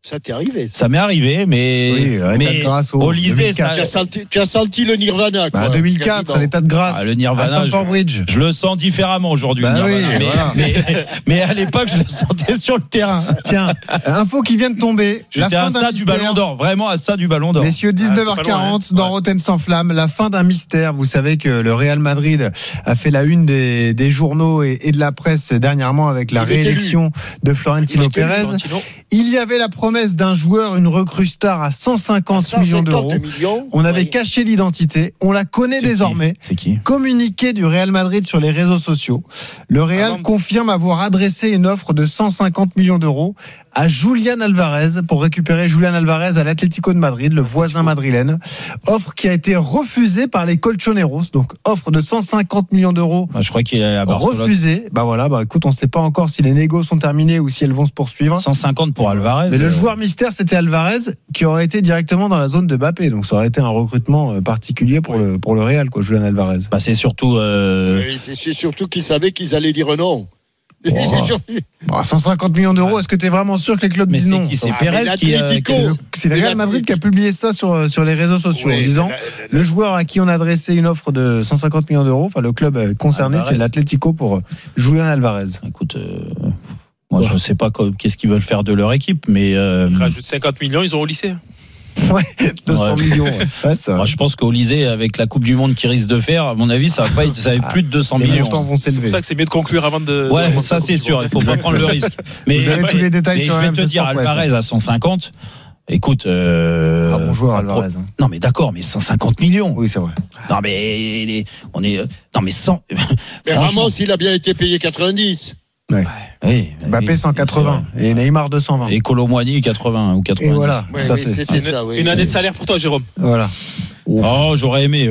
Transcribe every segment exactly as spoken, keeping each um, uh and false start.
Ça t'est arrivé. Ça m'est arrivé, mais, oui, mais au lycée, ça... tu, as senti, tu as senti le Nirvana. Quoi, bah, deux mille quatre, à l'état de grâce. Ah, le Nirvana, à Stamford Bridge. Je, je le sens différemment aujourd'hui. Bah oui, mais, voilà. mais, mais, mais à l'époque, je le sentais sur le terrain. Tiens, info qui vient de tomber. J'étais la à fin ça du Ballon d'Or, vraiment à ça du Ballon d'Or. Messieurs, dix-neuf heures quarante ah, dans ouais. Rotten sans flamme, la fin d'un mystère. Vous savez que le Real Madrid a fait la une des, des journaux et, et de la presse dernièrement avec la réélection de Florentino Pérez. Il y avait la promesse d'un joueur, une recrue star à cent cinquante millions d'euros. Millions, on avait oui. caché l'identité. On la connaît c'est désormais. Qui C'est qui Communiqué du Real Madrid sur les réseaux sociaux. Le Real ah confirme avoir adressé une offre de cent cinquante millions d'euros à Julián Alvarez pour récupérer Julián Alvarez à l'Atlético de Madrid, le voisin madrilène. Offre qui a été refusée par les Colchoneros. Donc, offre de cent cinquante millions d'euros. Ah, je crois qu'il est à Barcelone. Refusée. Bah voilà, bah écoute, on ne sait pas encore si les négos sont terminés ou si elles vont se poursuivre. cent cinquante pour Alvarez. Mais le joueur mystère, c'était Alvarez, qui aurait été directement dans la zone de Mbappé. Donc, ça aurait été un recrutement particulier pour le, pour le Real, quoi, Julián Alvarez. Bah, c'est surtout, euh... oui, c'est, c'est surtout qu'ils savaient qu'ils allaient dire non. Oh. Bon, cent cinquante millions d'euros, est-ce que tu es vraiment sûr que les clubs mais disent c'est non? qui, C'est ah, Pérez qui, euh, qui c'est, le, c'est le Real Madrid qui a publié ça sur, sur les réseaux sociaux oui, en disant la, la, la, le joueur à qui on a adressé une offre de cent cinquante millions d'euros, enfin le club concerné, Alvarez. C'est l'Atlético pour Julián Alvarez. Écoute, euh, moi ouais. je ne sais pas quoi, qu'est-ce qu'ils veulent faire de leur équipe, mais euh, ils rajoutent cinquante millions, ils ont au lycée. Ouais, deux cents ouais. millions. Ouais. Ouais, ça. Moi, je pense qu'au lycée, avec la Coupe du Monde qui risque de faire, à mon avis, ça va pas être, ça va être plus de deux cents les millions. Vont c'est pour ça que c'est mieux de conclure avant de. Ouais, de ça c'est sûr. Il faut pas prendre le risque. Mais, vous avez mais, tous les détails mais sur je vais te dire, Alvarez à cent cinquante. Écoute, euh, ah bon joueur Alvarez. Hein. Non mais d'accord, mais cent cinquante millions. Oui c'est vrai. Non mais les, on est, non mais cent. Mais Ramos, il a bien été payé quatre-vingt-dix. Ouais. Oui, Mbappé cent quatre-vingts et Neymar deux cent vingt. Et Kolo Muani quatre-vingts ou quatre-vingt-dix. Et voilà, ouais, tout à oui, fait. C'était ça, oui. Une année de salaire pour toi, Jérôme. Voilà. Oh, j'aurais aimé.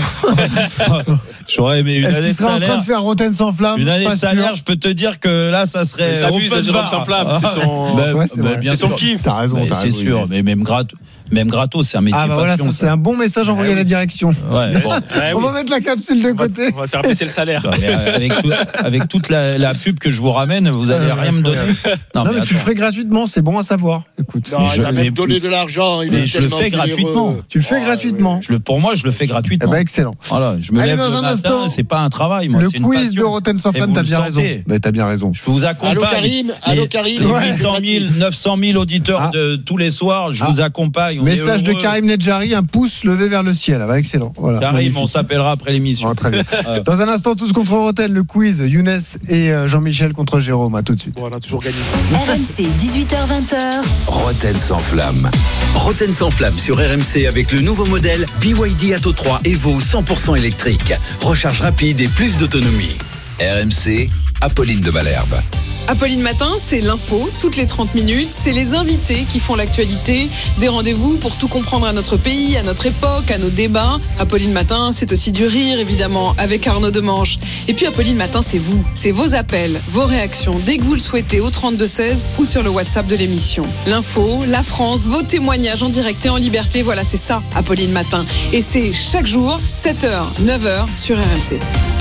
J'aurais aimé une Est-ce année qu'il de serait salaire. en train de faire Rotten sans flamme? Une année de salaire, je peux te dire que là, ça serait. Ça abuse, Jérôme sans flamme. C'est son. Bah, ouais, c'est, bah, bien c'est son kiff. T'as raison, mais t'as c'est raison. sûr, mais même gratos. Même gratos, c'est un métier ah bah passion. voilà, ça, c'est un bon message envoyé ah, à la oui. direction. Ouais, bon. ah, on oui. va mettre la capsule de on va, côté. On va faire baisser le salaire. Non, mais avec, tout, avec toute la, la pub que je vous ramène, vous allez euh, rien me donner. Non, non mais, mais tu le ferais gratuitement, c'est bon à savoir. Écoute, non, mais il je, a mais, même donné de l'argent. Il mais je le fais gratuitement. Tu le fais oh, gratuitement. Je le, pour moi, je le fais gratuitement. Eh ben, excellent. Voilà, je me Allez, lève dans le un matin, instant, c'est pas un travail. Moi, le c'est une quiz de Rotten sans flamme, t'as bien raison. Mais t'as bien raison. Je vous accompagne. Allô Karim, allô Karim. Les huit cent mille, neuf cent mille auditeurs ah. de tous les soirs, je ah. vous accompagne. Message de Karim Nedjari, un pouce levé vers le ciel. Ah, excellent. Voilà. Karim, magnifique. On s'appellera après l'émission. Oh, très bien. Dans un instant, tous contre Rotten, le quiz. Younes et Jean-Michel contre Jérôme. À tout de suite. Voilà, toujours gagné. R M C, dix-huit heures vingt. Rotten sans flamme. Rotten sans flamme sur R M C avec le nouveau modèle B Y D Atto trois Evo cent pour cent électrique. Recharge rapide et plus d'autonomie. R M C, Apolline de Malherbe. Apolline Matin, c'est l'info, toutes les trente minutes, c'est les invités qui font l'actualité, des rendez-vous pour tout comprendre à notre pays, à notre époque, à nos débats. Apolline Matin, c'est aussi du rire, évidemment, avec Arnaud Demanche. Et puis Apolline Matin, c'est vous, c'est vos appels, vos réactions, dès que vous le souhaitez, au trente-deux seize ou sur le WhatsApp de l'émission. L'info, la France, vos témoignages en direct et en liberté, voilà, c'est ça, Apolline Matin. Et c'est chaque jour, sept heures, neuf heures, sur R M C.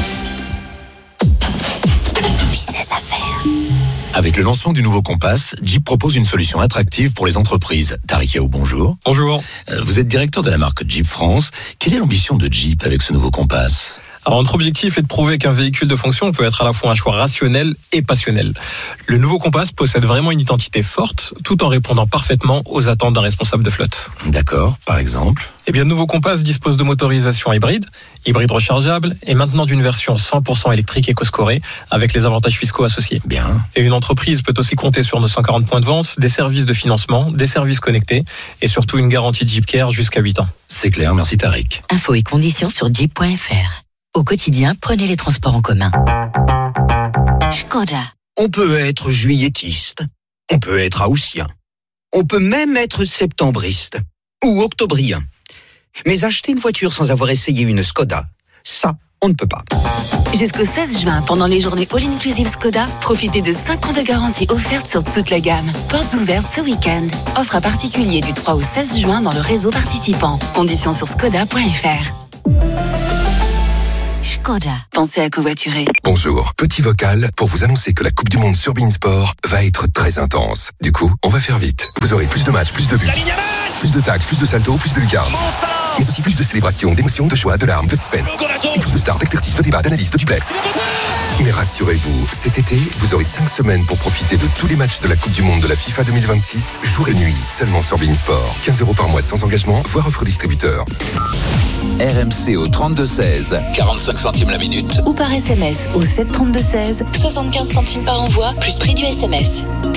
Business à faire. Avec le lancement du nouveau Compass, Jeep propose une solution attractive pour les entreprises. Tariq Yao, bonjour. Bonjour. Vous êtes directeur de la marque Jeep France. Quelle est l'ambition de Jeep avec ce nouveau Compass ? Alors, notre objectif est de prouver qu'un véhicule de fonction peut être à la fois un choix rationnel et passionnel. Le nouveau Compass possède vraiment une identité forte, tout en répondant parfaitement aux attentes d'un responsable de flotte. D'accord, par exemple ? Eh bien, le nouveau Compass dispose de motorisation hybride, hybride rechargeable, et maintenant d'une version cent pour cent électrique éco-scorée, avec les avantages fiscaux associés. Bien. Et une entreprise peut aussi compter sur nos cent quarante points de vente, des services de financement, des services connectés, et surtout une garantie Jeep Care jusqu'à huit ans. C'est clair, merci Tariq. Infos et conditions sur jeep point f r. Au quotidien, prenez les transports en commun. Škoda. On peut être juillettiste, on peut être haussien, on peut même être septembriste ou octobrien. Mais acheter une voiture sans avoir essayé une Škoda, ça, on ne peut pas. Jusqu'au seize juin, pendant les journées All Inclusive Škoda, profitez de cinq ans de garantie offerte sur toute la gamme. Portes ouvertes ce week-end. Offre à particulier du trois au seize juin dans le réseau participant. Conditions sur škoda point f r. Skoda. Pensez à covoiturer. Bonjour, petit vocal pour vous annoncer que la Coupe du Monde sur beIN Sport va être très intense. Du coup, on va faire vite. Vous aurez plus de matchs, plus de buts, plus de tacles, plus de saltos, plus de lucarnes. Mais aussi plus de célébrations, d'émotions, de joie, de larmes, de suspense. Et plus de stars, d'expertise, de débats, d'analyses, de duplex. Mais rassurez-vous, cet été, vous aurez cinq semaines pour profiter de tous les matchs de la Coupe du Monde de la FIFA deux mille vingt-six, jour et nuit, seulement sur beIN Sport. quinze euros par mois sans engagement, voire offre distributeur. R M C au trente-deux seize, quarante-cinq centimes la minute. Ou par S M S au sept trente-deux seize, soixante-quinze centimes par envoi, plus prix du S M S.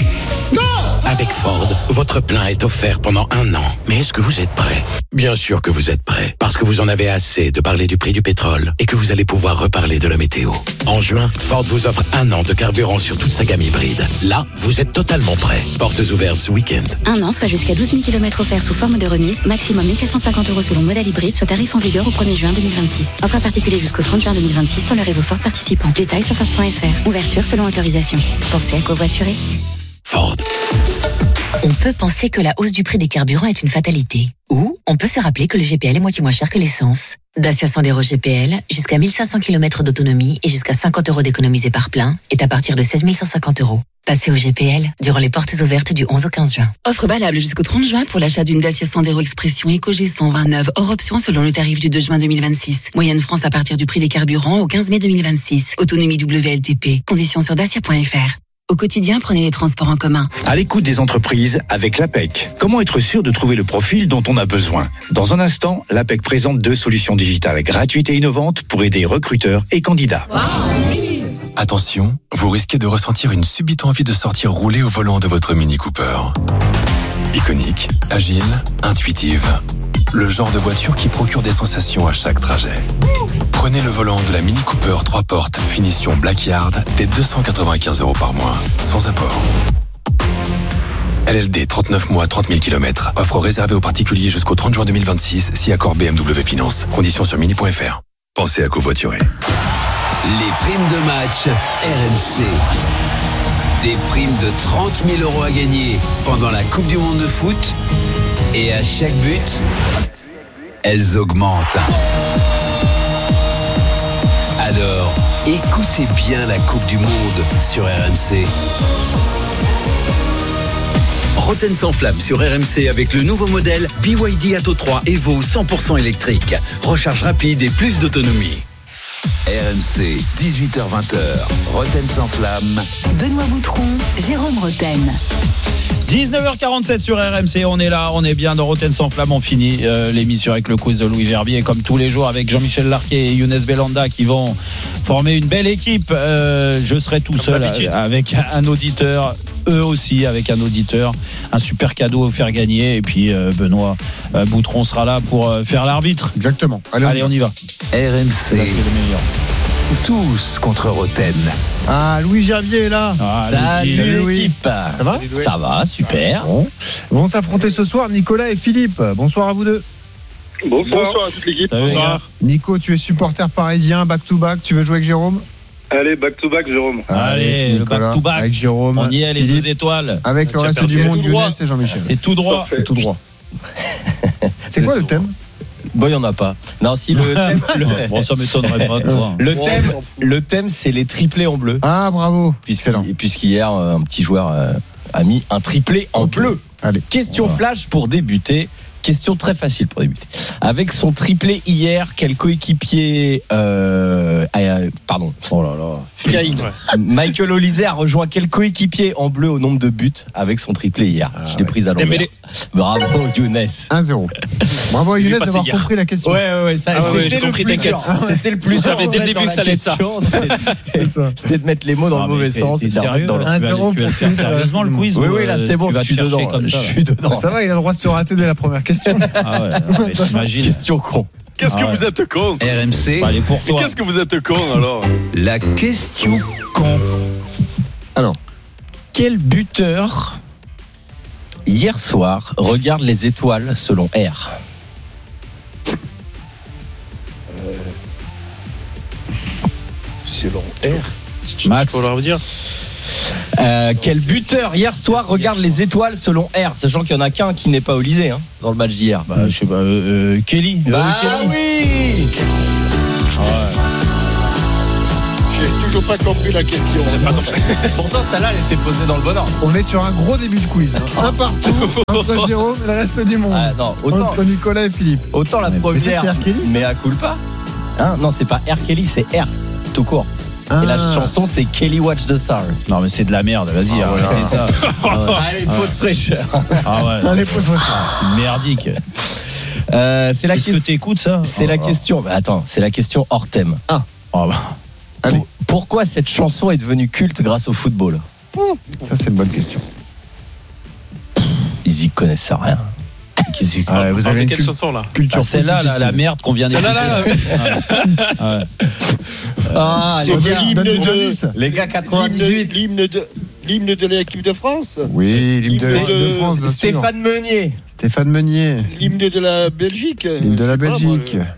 Avec Ford, votre plein est offert pendant un an. Mais est-ce que vous êtes prêt ? Bien sûr que vous êtes prêt, parce que vous en avez assez de parler du prix du pétrole et que vous allez pouvoir reparler de la météo. En juin, Ford vous offre un an de carburant sur toute sa gamme hybride. Là, vous êtes totalement prêt. Portes ouvertes ce week-end. Un an, soit jusqu'à douze mille kilomètres offerts sous forme de remise, maximum mille quatre cent cinquante euros selon modèle hybride, sur tarif en vigueur au premier juin deux mille vingt-six. Offre à particulier jusqu'au trente juin deux mille vingt-six dans le réseau Ford participant. Détails sur Ford point F R. Ouverture selon autorisation. Pensez à covoiturer. Ford. On peut penser que la hausse du prix des carburants est une fatalité. Ou on peut se rappeler que le G P L est moitié moins cher que l'essence. Dacia Sandero G P L, jusqu'à mille cinq cents kilomètres d'autonomie et jusqu'à cinquante euros d'économisés par plein, est à partir de seize mille cent cinquante euros. Passez au G P L durant les portes ouvertes du onze au quinze juin. Offre valable jusqu'au trente juin pour l'achat d'une Dacia Sandero Expression EcoG cent vingt-neuf, hors option selon le tarif du deux juin deux mille vingt-six. Moyenne France à partir du prix des carburants au quinze mai deux mille vingt-six. Autonomie W L T P. Conditions sur dacia point F R. Au quotidien, prenez les transports en commun. À l'écoute des entreprises avec l'A P E C. Comment être sûr de trouver le profil dont on a besoin ? Dans un instant, l'A P E C présente deux solutions digitales gratuites et innovantes pour aider recruteurs et candidats. Wow. Attention, vous risquez de ressentir une subite envie de sortir rouler au volant de votre Mini Cooper. Iconique, agile, intuitive. Le genre de voiture qui procure des sensations à chaque trajet. Prenez le volant de la Mini Cooper trois portes, finition Blackyard, dès deux cent quatre-vingt-quinze euros par mois, sans apport. L L D, trente-neuf mois, trente mille kilomètres. Offre réservée aux particuliers jusqu'au trente juin deux mille vingt-six, si accord B M W Finance. Conditions sur mini point F R. Pensez à covoiturer. Les primes de match R M C. Des primes de trente mille euros à gagner pendant la Coupe du Monde de foot. Et à chaque but, elles augmentent. Alors, écoutez bien la Coupe du Monde sur R M C. Roten sans flamme sur R M C avec le nouveau modèle B Y D Atto trois Evo cent pour cent électrique. Recharge rapide et plus d'autonomie. R M C, dix-huit heures vingt, Roten sans flamme. Benoît Boutron, Jérôme Roten. dix-neuf heures quarante-sept sur R M C, on est là, on est bien dans Roten sans flamme, on finit euh, l'émission avec le quiz de Louis Gerbier, comme tous les jours avec Jean-Michel Larquet et Younes Belanda qui vont former une belle équipe. Euh, je serai tout comme seul avec un auditeur, eux aussi avec un auditeur, un super cadeau à faire gagner, et puis euh, Benoît euh, Boutron sera là pour euh, faire l'arbitre. Exactement. Allez, Allez on y va. R M C. Tous contre Roten. Ah, Louis Gerbier est là. Ah, Salut Louis. l'équipe. Ça va ? Ça va, super. Bon. Vont s'affronter ce soir Nicolas et Philippe. Bonsoir à vous deux. Bonsoir, Bonsoir à toute l'équipe. Bonsoir. Nico, tu es supporter parisien, back to back. Tu veux jouer avec Jérôme ? Allez, back to back, Jérôme. Allez, Nicolas, le back to back. Avec Jérôme. On y est, les Philippe, deux étoiles. Avec le reste du monde, Younes et Jean-Michel. C'est tout droit. C'est tout droit. C'est quoi le thème ? Bon, il n'y en a pas. Non, si le thème. Le... Bon, ça m'étonnerait pas. Quoi. Le thème, le thème, c'est les triplés en bleu. Ah, bravo. Excellent. Puisqu'hier, un petit joueur a mis un triplé en okay. bleu. Allez. Question flash pour débuter. Question très facile pour débuter. Avec son triplé hier, quel coéquipier euh, euh, pardon. Oh là là. Caïn. Michael Olise a rejoint quel coéquipier en bleu au nombre de buts avec son triplé hier. Ah, Je l'ai ouais. prise à l'envers. Bravo Younes. un zéro. Bravo à Younes d'avoir hier. compris la question. Ouais ouais, ouais ça, ah, c'était, ouais, j'ai le compris, plus dur. Ah, c'était le plus dur. J'avais dès le début que ça allait être ça. C'est ça. C'était de mettre les mots dans ah, le mauvais t'es, sens. T'es sérieux dans le un zéro pour faire sérieusement le quiz. Oui oui, là c'est bon, je suis dedans. Je suis dedans. Ça va, il a le droit de se rater dès la première question. Ah ouais. T'imagines. Question con. Qu'est-ce ah que ouais. vous êtes con R M C. Bah, allez pour toi. Qu'est-ce que vous êtes con alors? La question con. Alors, quel buteur hier soir regarde les étoiles selon R? euh... Selon R. Max. Tu peux leur dire? Euh, quel buteur hier soir regarde les étoiles selon R, sachant qu'il n'y en a qu'un qui n'est pas au Élysée hein, dans le match d'hier. Bah, je sais pas, euh, euh, Kelly. Bah euh, Kelly. oui. Ouais. J'ai toujours pas compris la question. Pourtant, celle-là, elle était posée dans le bon ordre. On est sur un gros début de quiz. Hein. Un partout entre Jérôme et le reste du monde. Ah, non, autant, entre Nicolas et Philippe. Autant la mais première, ça, c'est mais à culpa. Hein, non, c'est pas R. Kelly, c'est R, tout court. Ah. Et la chanson, c'est Kelly Watch the Stars. Non, mais c'est de la merde, vas-y, ah, arrêtez voilà. ça. Ah ouais. Allez, pause fraîcheur. Ah ouais. Allez, pause fraîcheur. Ah, c'est merdique. Euh, c'est la Est-ce que t'écoutes ça? C'est oh, la oh. question. Bah, attends, c'est la question hors thème. Ah. Oh, bah. Allez. Pour, pourquoi cette chanson est devenue culte grâce au football? Ça, c'est une bonne question. Ils y connaissent rien. Ah ouais, vous avez une quelle cul- chanson là? Culture. Ah, celle-là, la, la merde qu'on vient d'écouter. Ah, ah C'est les, gars, l'hymne de, les gars, quatre-vingt-dix-huit. L'hymne de, l'hymne de l'équipe de France. Oui, l'hymne de, L'hymne de, de France. bien sûr. Stéphane Meunier. Stéphane Meunier. L'hymne de la Belgique. L'hymne de la Ah, moi, Belgique. le-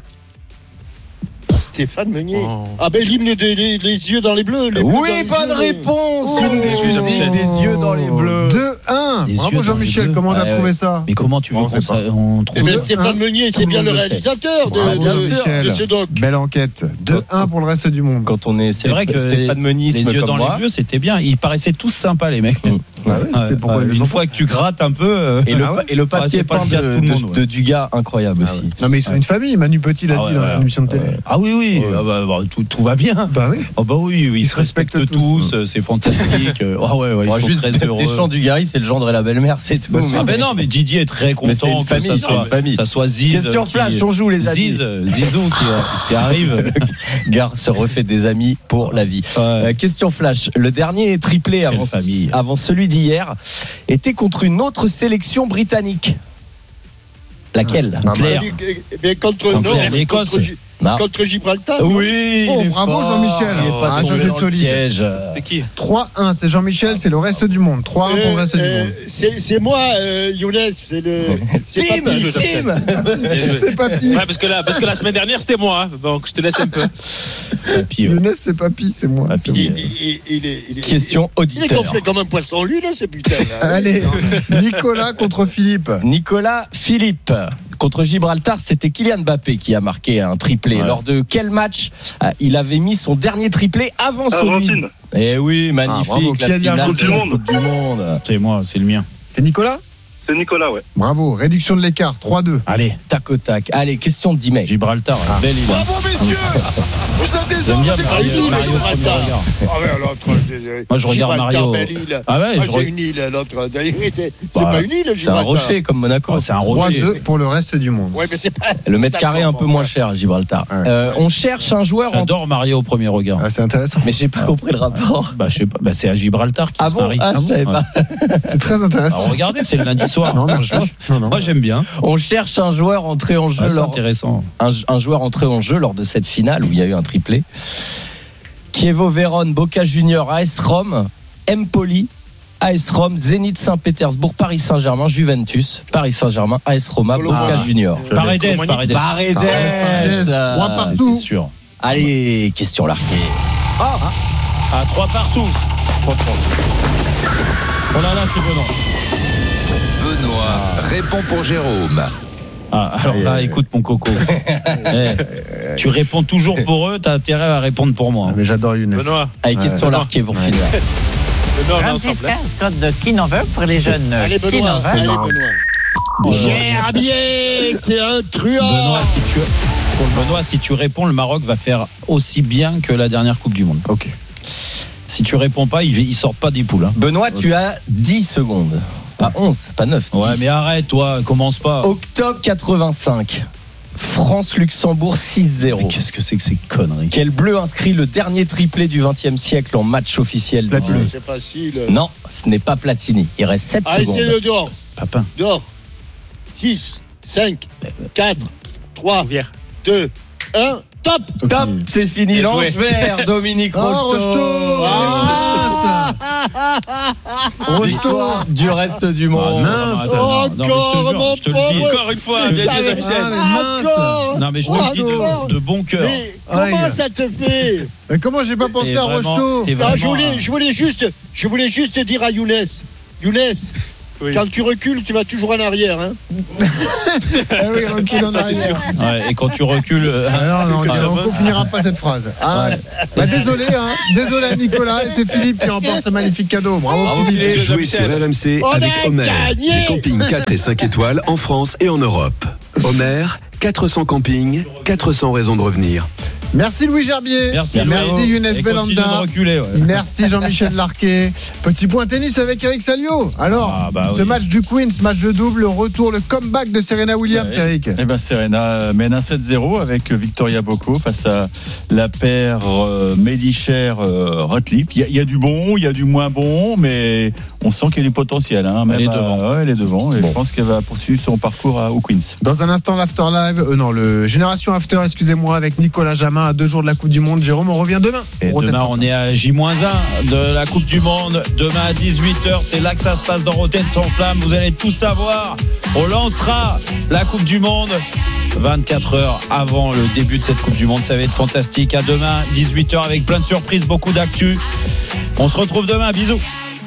Stéphane Meunier. Oh. Ah ben l'hymne des les, les yeux dans les bleus. Les Oui, bleus dans les bonne yeux. réponse. Oh. Une des Jean-Michel. musiques des yeux dans les bleus. deux un. Les Bravo yeux dans Jean-Michel, les bleus. comment t'as Ouais, trouvé ouais. ça? Mais comment tu veux On qu'on sait ça, pas. on Eh trouve ben, Deux, Stéphane un. Meunier, Tout c'est le bien monde le le sait. réalisateur de, Bravo de, Michel. de ce doc. Belle enquête. deux un pour le reste du monde. Quand on est, C'est vrai que Stéphane Meunier, les yeux dans moi. les bleus, c'était bien. Ils paraissaient tous sympas, les mecs. Ah ouais, Ouais, c'est pourquoi ouais, ils le une font fois que tu grattes un peu. euh, Et le, Ah ouais. et le Ah, papier c'est pas peint le cas de, de tout le de- monde, de ouais. Dugas, incroyable Ah aussi. ouais. Non mais ils sont une famille, Manu Petit l'a Ah dit ouais, dans ouais. une émission de télé. Ah oui, oui, Ouais. ah bah, bah, tout, tout va bien. Bah oui. Oh bah oui, oui, ils, Ils se se respectent respectent tous, euh, c'est fantastique. Euh, Ah ouais, ouais, ils Bon, sont juste très heureux. Deschamps Dugarry, c'est le gendre et la belle-mère, c'est tout. Bah, Ah ben non, mais Didier est très Mais c'est une content que famille, ça c'est soit, une famille. ça soit Ziz. Question qui- flash, on joue les amis. Ziz, euh, Zizou qui, euh, qui arrive. Gare se refait des amis pour la vie. Ouais. Euh, question flash. Le dernier triplé Quelle avant, famille. avant celui d'hier était contre une autre sélection britannique. Laquelle? Ah, Claire. Eh bien, contre, Contre non, l'Écosse. contre, Gi- Non. contre Gibraltar. Oui, Oh, il est bravo, fort. Jean-Michel. Il est pas Ah, ça, tombé c'est dans le solide. piège. C'est qui? trois un, c'est Jean-Michel, c'est le reste du monde. trois un pour le reste du Euh, monde. c'est c'est moi, euh, Younes, c'est le. C'est Tim, Papy. je- Tim. Bien joué. C'est Papy. Ouais, parce que là, parce que la semaine dernière c'était moi, hein, donc je te laisse un peu. Puis, euh, Younes, c'est Papy, c'est moi. Papy. c'est moi. Il, il- il est, il est- Question il est auditeur. gonflé comme un poisson, lui, là, ce putain. Là. Allez, Nicolas contre Philippe. Nicolas Philippe. Contre Gibraltar, c'était Kylian Mbappé qui a marqué un triplé. Ouais. Lors de quel match euh, il avait mis son dernier triplé avant celui? Argentine. Eh oui, Ah, magnifique. bravo. Qui la a dit finale Argentine de la Coupe du Monde. c'est moi, c'est le mien. C'est Nicolas? C'est Nicolas, ouais. Bravo, réduction de l'écart, trois deux. Allez, Tac au tac. Allez, question de Dimet. Gibraltar, belle île. Bravo messieurs, vous êtes des J'aime hommes. bien c'est Mario, Mario, Mario, Gibraltar. premier regard. Ah ouais, l'autre, je- Moi, je regarde Gibraltar, Mario. belle île. Ah ouais, Ah, je c'est re- une île, l'autre. D'ailleurs, C'est c'est Bah, pas une île, C'est un Gibraltar. rocher comme Monaco. Oh, c'est un trois rocher. deux pour le reste du monde. Ouais, mais c'est pas. Le mètre carré un D'accord, peu bon, moins ouais. cher à Gibraltar. Ouais. Euh, on cherche un joueur en... J'adore Mario au premier regard. Ah, c'est intéressant. Mais j'ai pas compris le rapport. Bah, je sais pas, bah, c'est à Gibraltar qui Ah se bon? marie. Ah, je savais Ouais. pas. C'est très intéressant. Alors regardez, c'est le lundi soir. Non, non, Franchement, non, non. moi j'aime bien. On cherche un joueur entré en jeu Ah, c'est lors... intéressant. un, un joueur entré en jeu lors de cette finale où il y a eu un triplé. Chievo Vérone, Boca Junior, A S Rome, Empoli, A S Rome, Zénith Saint-Pétersbourg, Paris Saint-Germain, Juventus, Paris Saint-Germain, A S Roma, Boca Ah. Junior. Paredes, Paredes. Paredes. Paredes, trois partout. C'est sûr. Allez, question larquée. Ah, trois partout. Oh là là, c'est Benoît. Benoît répond pour Jérôme. Ah, alors là, écoute mon coco. Eh, tu réponds toujours pour eux, t'as intérêt à répondre pour moi. Ah, mais j'adore Younes. Benoît. Allez, question Ouais. larquée pour Ouais. finir. Benoît, on est ensemble. Francisca Scott de qui n'en veut pour les jeunes Allez, qui Benoît. n'en veut. Allez, marrant. Benoît. Gerbier, t'es un truand. Benoît, si tu, Benoît, si tu réponds, le Maroc va faire aussi bien que la dernière Coupe du Monde. Ok. Si tu réponds pas, il, il sort pas des poules. Hein. Benoît, tu as dix secondes. Pas onze, pas neuf. Ouais, dix. mais arrête, toi, commence pas. Octobre quatre-vingt-cinq. France-Luxembourg six zéro. Mais qu'est-ce que c'est que ces conneries? Quel bleu inscrit le dernier triplé du vingtième siècle en match officiel? Platini. C'est facile. Non, ce n'est pas Platini. Il reste sept Allez, secondes. c'est le dehors. Papin. Dehors. six, cinq, quatre, trois, Vière. deux, un. Top. Top, c'est fini. Bien L'ange joué. vert, Dominique Oh, Rocheteau. Rocheteau. Ah, Victoire du reste du monde. mince. Non, non, mais je te Encore, jure, mon je te le dis. pauvre. Encore une fois, Je bien joué, savais- Jean-Michel. Ah, mais mince. Encore. Non, mais je te le dis de, de bon cœur. Mais comment Aïe. ça te fait? Mais comment j'ai pas pensé T'es à vraiment- Rocheteau? t'es Ah, je, vraiment voulais, un- je, voulais juste, je voulais juste dire à Younes, Younes, Oui. Quand tu recules, tu vas toujours en arrière. Hein. Ah oui, recule en ça, arrière. c'est sûr. Ouais, et quand tu recules. Euh... Ah non, non, on ne finira pas cette phrase. Ah, ouais. Bah, désolé, hein. Désolé à Nicolas. Et c'est Philippe qui remporte ce magnifique cadeau. Bravo, Bravo Philippe. Jouez sur R M C On avec a Homer. gagné. Des campings quatre et cinq étoiles en France et en Europe. Homer, quatre cents campings, quatre cents raisons de revenir. Merci Louis Gerbier. Merci, Merci Younes et Belanda. continue de reculer, ouais. Merci Jean-Michel Larquet. Petit point tennis avec Eric Salio. Alors, Ah, bah ce oui. match du Queens, match de double, le retour, le comeback de Serena Williams, Ouais. Eric. Eh ben Serena mène un sept zéro avec Victoria Bocco face à la paire euh, Mélichère-Ratliff. Il y, a- il y a du bon, il y a du moins bon, mais on sent qu'il y a du potentiel. Hein, même Elle est à- devant. ouais, elle est devant. Et Bon. je pense qu'elle va poursuivre son parcours à, au Queens. Dans un instant, l'After Live, euh, non, le Génération After, excusez-moi, avec Nicolas Jamin à deux jours de la Coupe du Monde. Jérôme, on revient demain. Et Pour demain, Rotten on est à J moins un de la Coupe du Monde. Demain à dix-huit heures, c'est là que ça se passe dans Rotten sans flamme. Vous allez tout savoir. On lancera la Coupe du Monde vingt-quatre heures avant le début de cette Coupe du Monde. Ça va être fantastique. À demain, dix-huit heures, avec plein de surprises, beaucoup d'actu. On se retrouve demain. Bisous.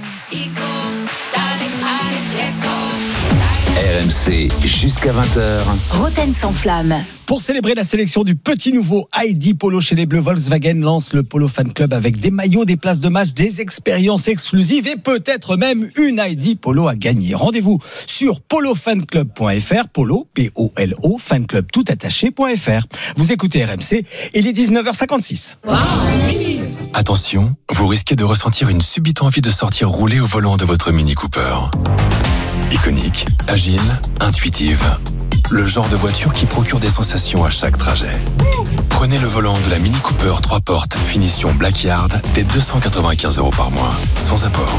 R M C jusqu'à vingt heures. Roten sans flamme. Pour célébrer la sélection du petit nouveau Heidi Polo chez les Bleus, Volkswagen lance le Polo Fan Club avec des maillots, des places de match, des expériences exclusives et peut-être même une Heidi Polo à gagner. Rendez-vous sur polo fan club point f r, Polo, P O L O, fanclub tout attaché point f r. Vous écoutez R M C, il est dix-neuf heures cinquante-six. Attention, vous risquez de ressentir une subite envie de sortir rouler au volant de votre Mini Cooper. Iconique, agile, intuitive. Le genre de voiture qui procure des sensations à chaque trajet. Prenez le volant de la Mini Cooper trois portes, finition Black Yard, dès deux cent quatre-vingt-quinze euros par mois, sans apport.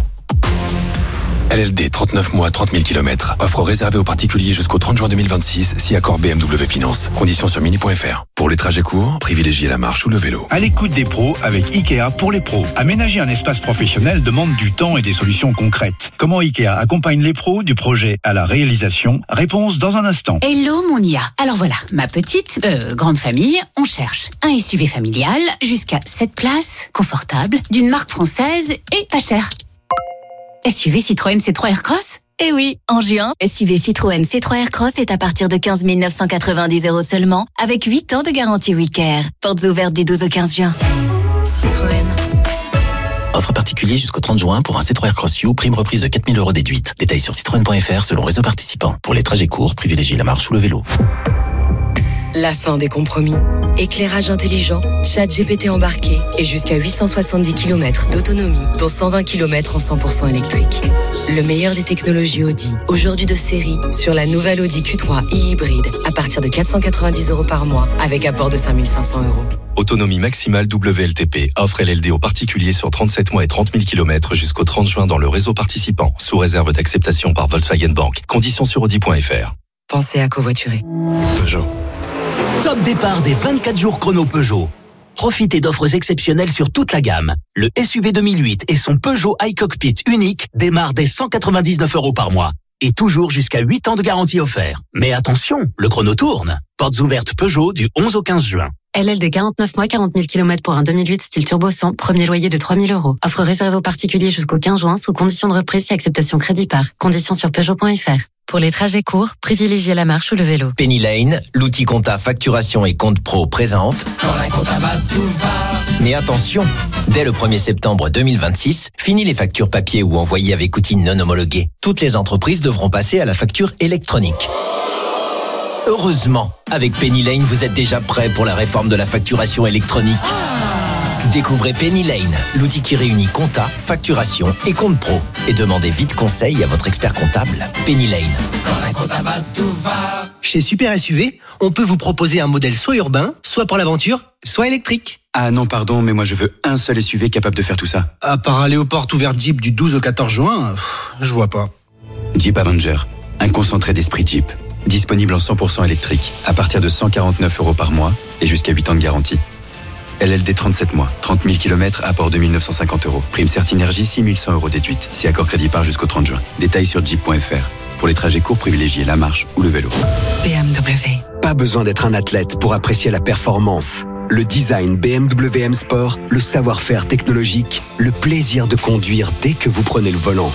L L D, trente-neuf mois, trente mille kilomètres. Offre réservée aux particuliers jusqu'au trente juin deux mille vingt-six, si accord B M W Finance. Conditions sur mini point f r. Pour les trajets courts, privilégiez la marche ou le vélo. À l'écoute des pros avec Ikea pour les pros. Aménager un espace professionnel demande du temps et des solutions concrètes. Comment Ikea accompagne les pros du projet à la réalisation? Réponse dans un instant. Hello mon I A. Alors voilà, ma petite, euh, grande famille, on cherche un S U V familial jusqu'à sept places, confortable, d'une marque française et pas cher. S U V Citroën C trois Aircross? Eh oui, en juin, S U V Citroën C trois Aircross est à partir de quinze mille neuf cent quatre-vingt-dix euros seulement, avec huit ans de garantie WeCare. Portes ouvertes du douze au quinze juin. Citroën. Offre particulier jusqu'au trente juin pour un C trois Aircross U, prime reprise de quatre mille euros déduite. Détails sur citroën point f r selon réseau participant. Pour les trajets courts, privilégiez la marche ou le vélo. La fin des compromis. Éclairage intelligent, chat G P T embarqué et jusqu'à huit cent soixante-dix kilomètres d'autonomie, dont cent vingt kilomètres en cent pour cent électrique. Le meilleur des technologies Audi, aujourd'hui de série, sur la nouvelle Audi Q trois e-hybride, à partir de quatre cent quatre-vingt-dix euros par mois, avec apport de cinq mille cinq cents euros. Autonomie maximale W L T P. Offre L L D aux particuliers sur trente-sept mois et trente mille kilomètres jusqu'au trente juin dans le réseau participant, sous réserve d'acceptation par Volkswagen Bank. Conditions sur audi point f r. Pensez à covoiturer. Peugeot. Top départ des vingt-quatre jours chrono Peugeot. Profitez d'offres exceptionnelles sur toute la gamme. Le S U V deux mille huit et son Peugeot iCockpit unique démarrent dès cent quatre-vingt-dix-neuf euros par mois. Et toujours jusqu'à huit ans de garantie offert. Mais attention, le chrono tourne. Portes ouvertes Peugeot du onze au quinze juin. L L D quarante-neuf mois, quarante mille kilomètres pour un deux mille huit style turbo cent, premier loyer de trois mille euros. Offre réservée aux particuliers jusqu'au quinze juin, sous condition de reprise et acceptation crédit par. Conditions sur peugeot point f r. Pour les trajets courts, privilégiez la marche ou le vélo. Penny Lane, l'outil compta facturation et compte pro présente. Mais attention, dès le premier septembre deux mille vingt-six, fini les factures papier ou envoyées avec outils non homologués. Toutes les entreprises devront passer à la facture électronique. Heureusement, avec Penny Lane, vous êtes déjà prêt pour la réforme de la facturation électronique. Découvrez Penny Lane, l'outil qui réunit compta, facturation et compte pro. Et demandez vite conseil à votre expert comptable. Penny Lane. Chez Super S U V, on peut vous proposer un modèle soit urbain, soit pour l'aventure, soit électrique. Ah non, pardon, mais moi je veux un seul S U V capable de faire tout ça. À part aller aux portes ouvertes Jeep du douze au quatorze juin, pff, je vois pas. Jeep Avenger, un concentré d'esprit Jeep. Disponible en cent pour cent électrique, à partir de cent quarante-neuf euros par mois et jusqu'à huit ans de garantie. L L D trente-sept mois, trente mille kilomètres, apport deux mille neuf cent cinquante euros. Prime Certinergie six mille cent euros déduite, si accord crédit par jusqu'au trente juin. Détails sur jeep point f r. Pour les trajets courts, privilégiez la marche ou le vélo. B M W. Pas besoin d'être un athlète pour apprécier la performance. Le design B M W M Sport, le savoir-faire technologique, le plaisir de conduire dès que vous prenez le volant.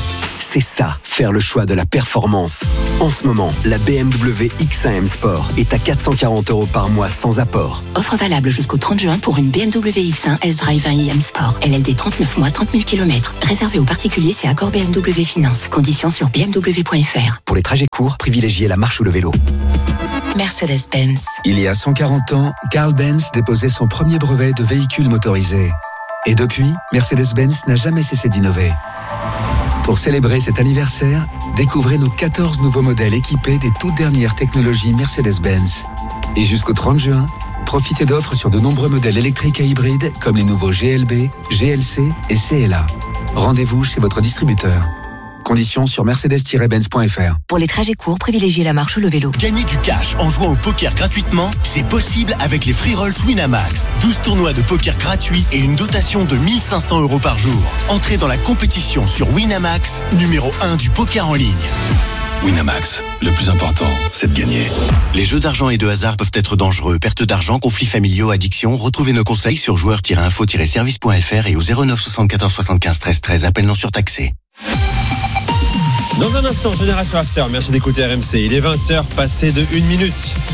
c'est ça, faire le choix de la performance. En ce moment, la B M W X un M Sport est à quatre cent quarante euros par mois sans apport. Offre valable jusqu'au trente juin pour une B M W X un S-Drive un i M Sport. L L D trente-neuf mois, trente mille kilomètres. Réservé aux particuliers, c'est accord B M W Finance. Conditions sur b m w point f r. Pour les trajets courts, privilégiez la marche ou le vélo. Mercedes-Benz. Il y a cent quarante ans, Carl Benz déposait son premier brevet de véhicule motorisé. Et depuis, Mercedes-Benz n'a jamais cessé d'innover. Pour célébrer cet anniversaire, découvrez nos quatorze nouveaux modèles équipés des toutes dernières technologies Mercedes-Benz. Et jusqu'au trente juin, profitez d'offres sur de nombreux modèles électriques et hybrides comme les nouveaux G L B, G L C et C L A. Rendez-vous chez votre distributeur. Conditions sur mercedes tiret benz point f r. Pour les trajets courts, privilégiez la marche ou le vélo. Gagner du cash en jouant au poker gratuitement, c'est possible avec les Free Rolls Winamax. douze tournois de poker gratuits et une dotation de mille cinq cents euros par jour. Entrez dans la compétition sur Winamax, numéro un du poker en ligne. Winamax, le plus important, c'est de gagner. Les jeux d'argent et de hasard peuvent être dangereux. Perte d'argent, conflits familiaux, addiction. Retrouvez nos conseils sur joueurs tiret info tiret service point f r et au zéro neuf soixante-quatorze soixante-quinze treize treize. Appel non surtaxé. Dans un instant, Génération After, merci d'écouter R M C. Il est vingt heures passé de une minute.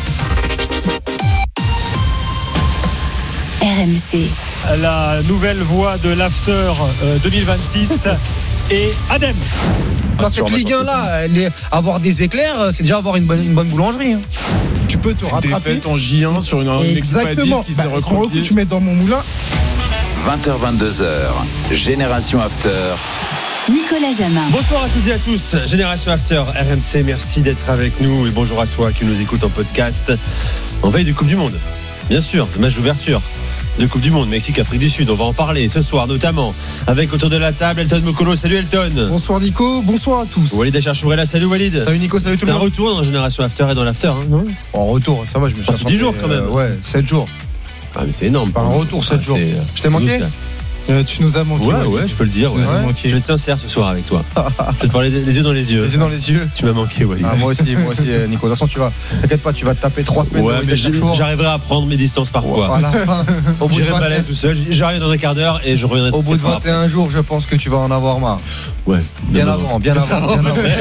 R M C. La nouvelle voix de l'After euh, deux mille vingt-six et Adem. Dans cette Ligue un là, les, avoir des éclairs, c'est déjà avoir une bonne, une bonne boulangerie. Hein. Tu peux te rattraper. Défaite en J un sur une, une équipe à dix qui s'est bah, recroquée. Tu mets dans mon moulin. vingt heures vingt-deux heures, Génération After. Nicolas Jamin. Bonsoir à toutes et à tous. Génération After, R M C, merci d'être avec nous. Et bonjour à toi qui nous écoute en podcast. En veille de Coupe du Monde, bien sûr, le match d'ouverture de Coupe du Monde, Mexique, Afrique du Sud. On va en parler ce soir, notamment avec autour de la table Elton Mokolo. Salut Elton. Bonsoir Nico, bonsoir à tous. Walid Acharchourella, salut Walid. Salut Nico, salut tout le monde. C'est un retour dans Génération After et dans l'After, hein, non? En retour, ça va, je me suis dix jours quand même. Euh, ouais, sept jours. Ah, mais c'est énorme. Pas un retour, sept ah, jours. Je t'ai manqué euh, Tu nous as manqué. Ouais, ouais, ouais, je peux le dire. Ouais. Ouais. Je vais être sincère ce soir avec toi. Je vais te parler les yeux dans les yeux. Les yeux dans les yeux. Tu m'as manqué, Walid. Ah, moi aussi, moi aussi, Nico. De toute façon, tu vas, t'inquiète pas, tu vas te taper trois semaines. Ouais, mais j'arriverai à prendre mes distances parfois. À la fin, au bout de j'irai balader tout seul. J'arrive dans un quart d'heure et je reviendrai. Au bout de vingt et un jours, je pense que tu vas en avoir marre. Ouais. Bien avant, bien avant.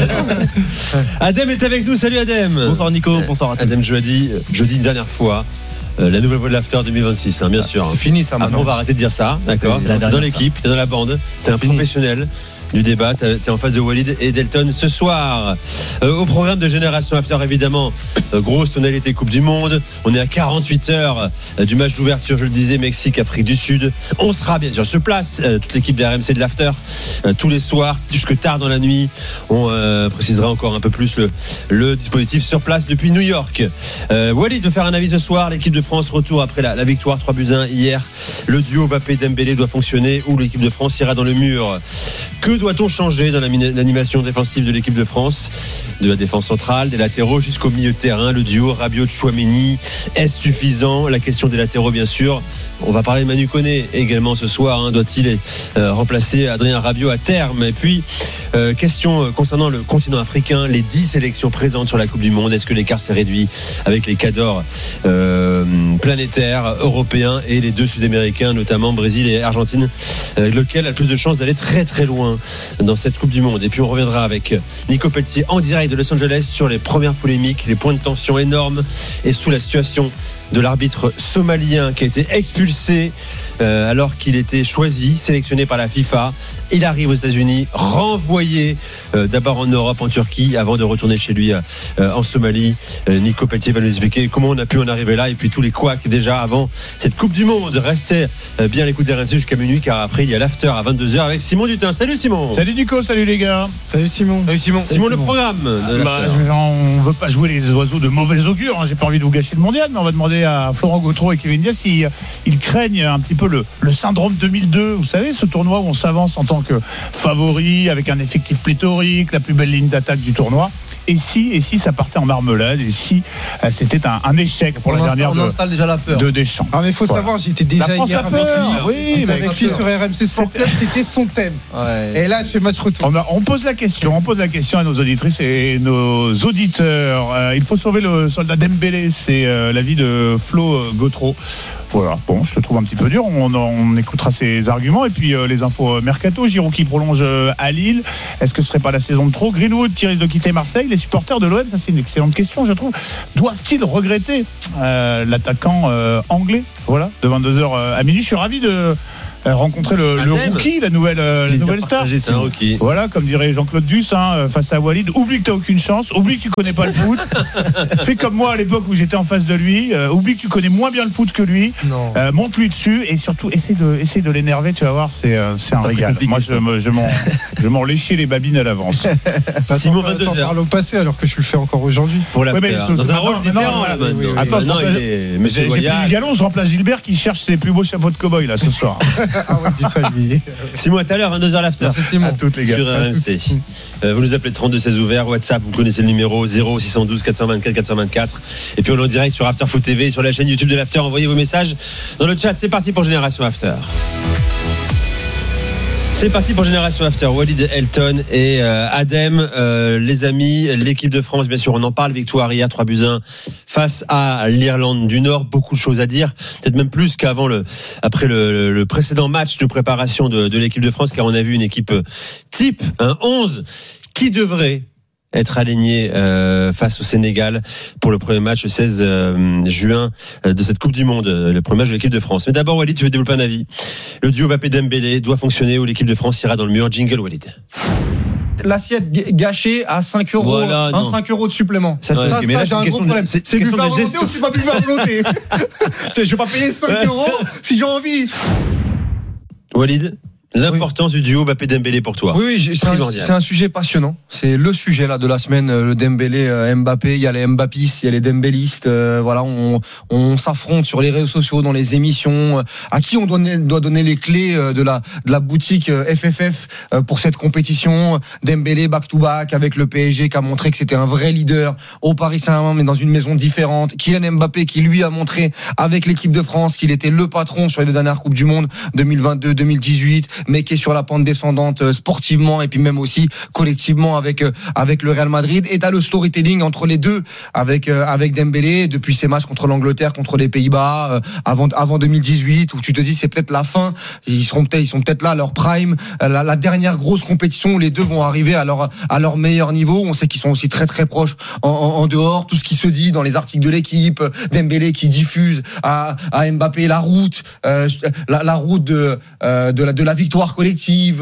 Adem est avec nous. Salut Adem. Bonsoir Nico. Bonsoir à tous. Adem, jeudi, jeudi une dernière fois. Euh, la nouvelle voix de l'After deux mille vingt-six, hein, bien ah, sûr. C'est fini ça maintenant. Après, on va arrêter de dire ça, d'accord. T'es dans l'équipe, t'es dans la bande, t'es un professionnel du débat, t'es en face de Walid et Delton ce soir. Euh, au programme de Génération After, évidemment, euh, grosse tonalité Coupe du Monde. On est à quarante-huit heures euh, du match d'ouverture, je le disais, Mexique, Afrique du Sud. On sera bien sûr sur place, euh, toute l'équipe d'R M C de l'After, euh, tous les soirs, jusque tard dans la nuit. On euh, précisera encore un peu plus le, le dispositif sur place depuis New York. Euh, Walid de faire un avis ce soir. L'équipe de France retour après la, la victoire trois buts à un hier. Le duo Mbappé-Dembélé doit fonctionner ou l'équipe de France ira dans le mur. Que doit-on changer dans l'animation défensive de l'équipe de France? De la défense centrale, des latéraux jusqu'au milieu de terrain, le duo Rabiot-Tchouaméni, est-ce suffisant? La question des latéraux, bien sûr. On va parler de Manu Koné également ce soir. Hein. Doit-il euh, remplacer Adrien Rabiot à terme? Et puis, euh, question concernant le continent africain, les dix sélections présentes sur la Coupe du Monde. Est-ce que l'écart s'est réduit avec les cadors euh, planétaires, européens et les deux sud-américains, notamment Brésil et Argentine, euh, lequel a le plus de chances d'aller très très loin dans cette Coupe du Monde? Et puis on reviendra avec Nico Pelletier en direct de Los Angeles sur les premières polémiques, les points de tension énormes et sous la situation de l'arbitre somalien qui a été expulsé euh, alors qu'il était choisi, sélectionné par la FIFA. Il arrive aux États-Unis, renvoyé euh, d'abord en Europe, en Turquie, avant de retourner chez lui euh, en Somalie. Euh, Nico Pelletier va nous expliquer comment on a pu en arriver là et puis tous les couacs déjà avant cette Coupe du Monde. Restez euh, bien à l'écoute d'R M C jusqu'à minuit car après il y a l'after à vingt-deux heures avec Simon Dutin. Salut Simon. Salut Nico, salut les gars. Salut Simon. Salut Simon. Simon, le programme. Bah, on veut pas jouer les oiseaux de mauvais augure. Hein. J'ai pas envie de vous gâcher le mondial, mais on va demander à Florent Gautreau et Kevin Diaz s'ils ils craignent un petit peu le, le syndrome deux mille deux. Vous savez, ce tournoi où on s'avance en tant que favori avec un effectif pléthorique, la plus belle ligne d'attaque du tournoi. Et si, et si ça partait en marmelade, et si euh, c'était un, un échec pour on la dernière on de, installe déjà la peur. de Deschamps. Ah mais faut voilà. savoir, j'étais déjà la France hier a peur. avec lui, oui, avec lui sur R M C Sport Club, c'était son thème. Ouais. Et là, je fais match retour. On, a, on pose la question, on pose la question à nos auditrices et nos auditeurs. Euh, il faut sauver le soldat Dembélé, c'est euh, l'avis de Flo Gautreau. Voilà, bon, je le trouve un petit peu dur. On, on écoutera ses arguments. Et puis euh, les infos mercato. Giroud qui prolonge euh, à Lille. Est-ce que ce serait pas la saison de trop? Greenwood qui risque de quitter Marseille. Les supporters de l'O M, ça c'est une excellente question, je trouve. Doivent-ils regretter euh, l'attaquant euh, anglais? Voilà, de vingt-deux heures à minuit. Je suis ravi de rencontrer le, le rookie, la nouvelle, euh, la nouvelle star. C'est un rookie. Voilà, comme dirait Jean-Claude Duss, hein, face à Walid. Oublie que t'as aucune chance. Oublie que tu connais pas le foot. Fais comme moi à l'époque où j'étais en face de lui. Euh, oublie que tu connais moins bien le foot que lui. Euh, monte-lui dessus et surtout essaie de, essaie de l'énerver. Tu vas voir, c'est, euh, c'est un régal. Moi, je, me, je m'en, je m'en léchais les babines à l'avance. Simon, vingt-deux heures. Parle au passé alors que je le fais encore aujourd'hui. Pour la ouais, mais, dans un rôle différent. Attends, j'ai pris du galon. Je remplace Gilbert qui cherche ses plus beaux chapeaux de cow-boy là ce soir. Ah ouais, dis ça. Simon, à tout à l'heure, vingt-deux heures l'after. À toutes les gars. Sur R M C. Euh, vous nous appelez trente-deux seize ouvert. WhatsApp, vous connaissez le numéro zéro six un deux quatre deux quatre quatre deux quatre. Et puis on est en direct sur After Foot T V, sur la chaîne YouTube de l'After. Envoyez vos messages dans le chat. C'est parti pour Génération After. C'est parti pour Génération After. Walid, Elton et euh, Adem, euh, les amis, l'équipe de France, bien sûr, on en parle. Victoire hier, trois buts à un face à l'Irlande du Nord. Beaucoup de choses à dire, peut-être même plus qu'avant le, après le, le précédent match de préparation de, de l'équipe de France, car on a vu une équipe type, un onze, qui devrait être aligné euh, face au Sénégal pour le premier match le seize juin de cette Coupe du Monde, le premier match de l'équipe de France. Mais d'abord, Walid, tu veux développer un avis? Le duo Mbappé-Dembélé doit fonctionner ou l'équipe de France ira dans le mur? Jingle, Walid. L'assiette gâchée à cinq euros, voilà, un cinq euros de supplément. Ça, c'est, ça, okay, mais ça là, j'ai un gros de, problème. c'est, c'est c'est buvé à de volonté ou c'est pas buvé à volonté? Je vais pas payer cinq euros si j'ai envie. Walid, l'importance oui. du duo Mbappé-Dembélé pour toi. Oui, oui, c'est un, c'est un sujet passionnant. C'est le sujet là de la semaine, le Dembélé, euh, Mbappé. Il y a les Mbappistes, il y a les Dembélistes. Euh, voilà, on, on s'affronte sur les réseaux sociaux, dans les émissions. Euh, à qui on doit, doit donner les clés euh, de la de la boutique euh, F F F euh, pour cette compétition? Dembélé back to back avec le P S G qui a montré que c'était un vrai leader au Paris Saint-Germain, mais dans une maison différente. Kylian Mbappé qui lui a montré avec l'équipe de France qu'il était le patron sur les deux dernières coupes du monde deux mille vingt-deux deux mille dix-huit, mais qui est sur la pente descendante sportivement et puis même aussi collectivement avec avec le Real Madrid. Et t'as le storytelling entre les deux avec avec Dembélé depuis ses matchs contre l'Angleterre, contre les Pays-Bas, avant avant deux mille dix-huit, où tu te dis c'est peut-être la fin. Ils seront peut-être ils sont peut-être là à leur prime, la, la dernière grosse compétition où les deux vont arriver à leur à leur meilleur niveau. On sait qu'ils sont aussi très très proches en, en, en dehors. Tout ce qui se dit dans les articles de l'équipe, Dembélé qui diffuse à à Mbappé la route euh, la, la route de euh, de la de la victoire collective.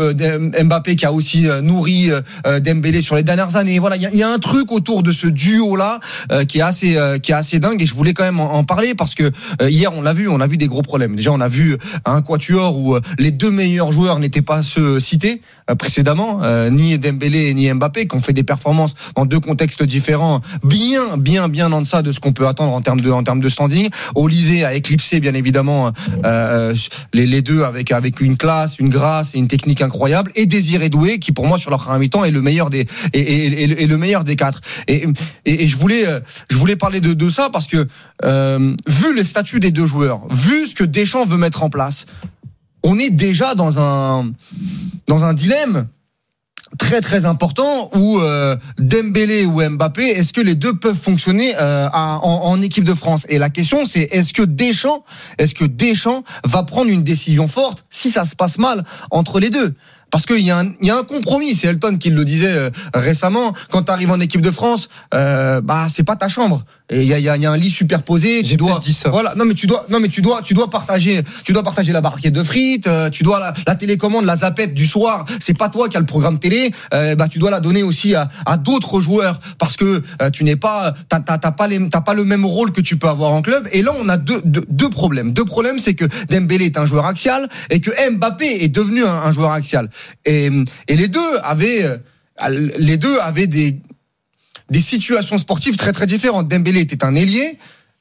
Mbappé qui a aussi nourri Dembélé sur les dernières années. Voilà, il y, y a un truc autour de ce duo là euh, qui est assez euh, qui est assez dingue, et je voulais quand même en, en parler parce que euh, hier on l'a vu, on a vu des gros problèmes. Déjà on a vu un quatuor où euh, les deux meilleurs joueurs n'étaient pas ceux cités euh, précédemment, euh, ni Dembélé ni Mbappé, qui ont fait des performances dans deux contextes différents, bien bien bien en deçà de ce qu'on peut attendre en termes de en termes de standing. Olysée a éclipsé bien évidemment euh, les, les deux avec avec une classe, une grâce et une technique incroyable, et Désiré Doué qui pour moi sur leur première mi-temps est le meilleur des et, et, et, et le meilleur des quatre. Et, et, et je voulais je voulais parler de, de ça parce que euh, vu les statuts des deux joueurs, vu ce que Deschamps veut mettre en place, on est déjà dans un dans un dilemme très très important où euh, Dembélé ou Mbappé, est-ce que les deux peuvent fonctionner euh, à, en, en équipe de France? Et la question c'est, est-ce que Deschamps, est-ce que Deschamps va prendre une décision forte si ça se passe mal entre les deux? Parce qu'il y a un, il y a un compromis. C'est Elton qui le disait euh, récemment. Quand tu arrives en équipe de France, euh, bah c'est pas ta chambre. Et il y a, il y a, il y a un lit superposé. Tu J'ai dois, dit ça. voilà. Non mais tu dois, non mais tu dois, tu dois partager, tu dois partager la barquette de frites. Euh, tu dois la, la télécommande, la zapette du soir. C'est pas toi qui as le programme télé. Euh, bah tu dois la donner aussi à, à d'autres joueurs parce que euh, tu n'es pas, t'as, t'as, t'as pas les, t'as pas le même rôle que tu peux avoir en club. Et là on a deux, deux, deux problèmes. Deux problèmes, c'est que Dembélé est un joueur axial et que Mbappé est devenu un, un joueur axial. Et, et les deux avaient, les deux avaient des, des situations sportives très très différentes. Dembélé était un ailier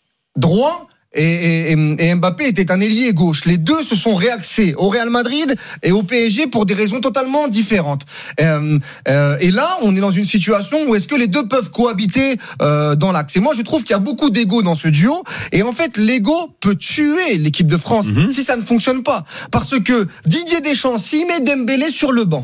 droit et, et, et Mbappé était un ailier gauche. Les deux se sont réaxés au Real Madrid et au P S G pour des raisons totalement différentes. Euh, euh, et là, on est dans une situation où est-ce que les deux peuvent cohabiter euh, dans l'axe? Et moi, je trouve qu'il y a beaucoup d'ego dans ce duo. Et en fait, l'ego peut tuer l'équipe de France mmh. si ça ne fonctionne pas. Parce que Didier Deschamps, s'il met Dembélé sur le banc,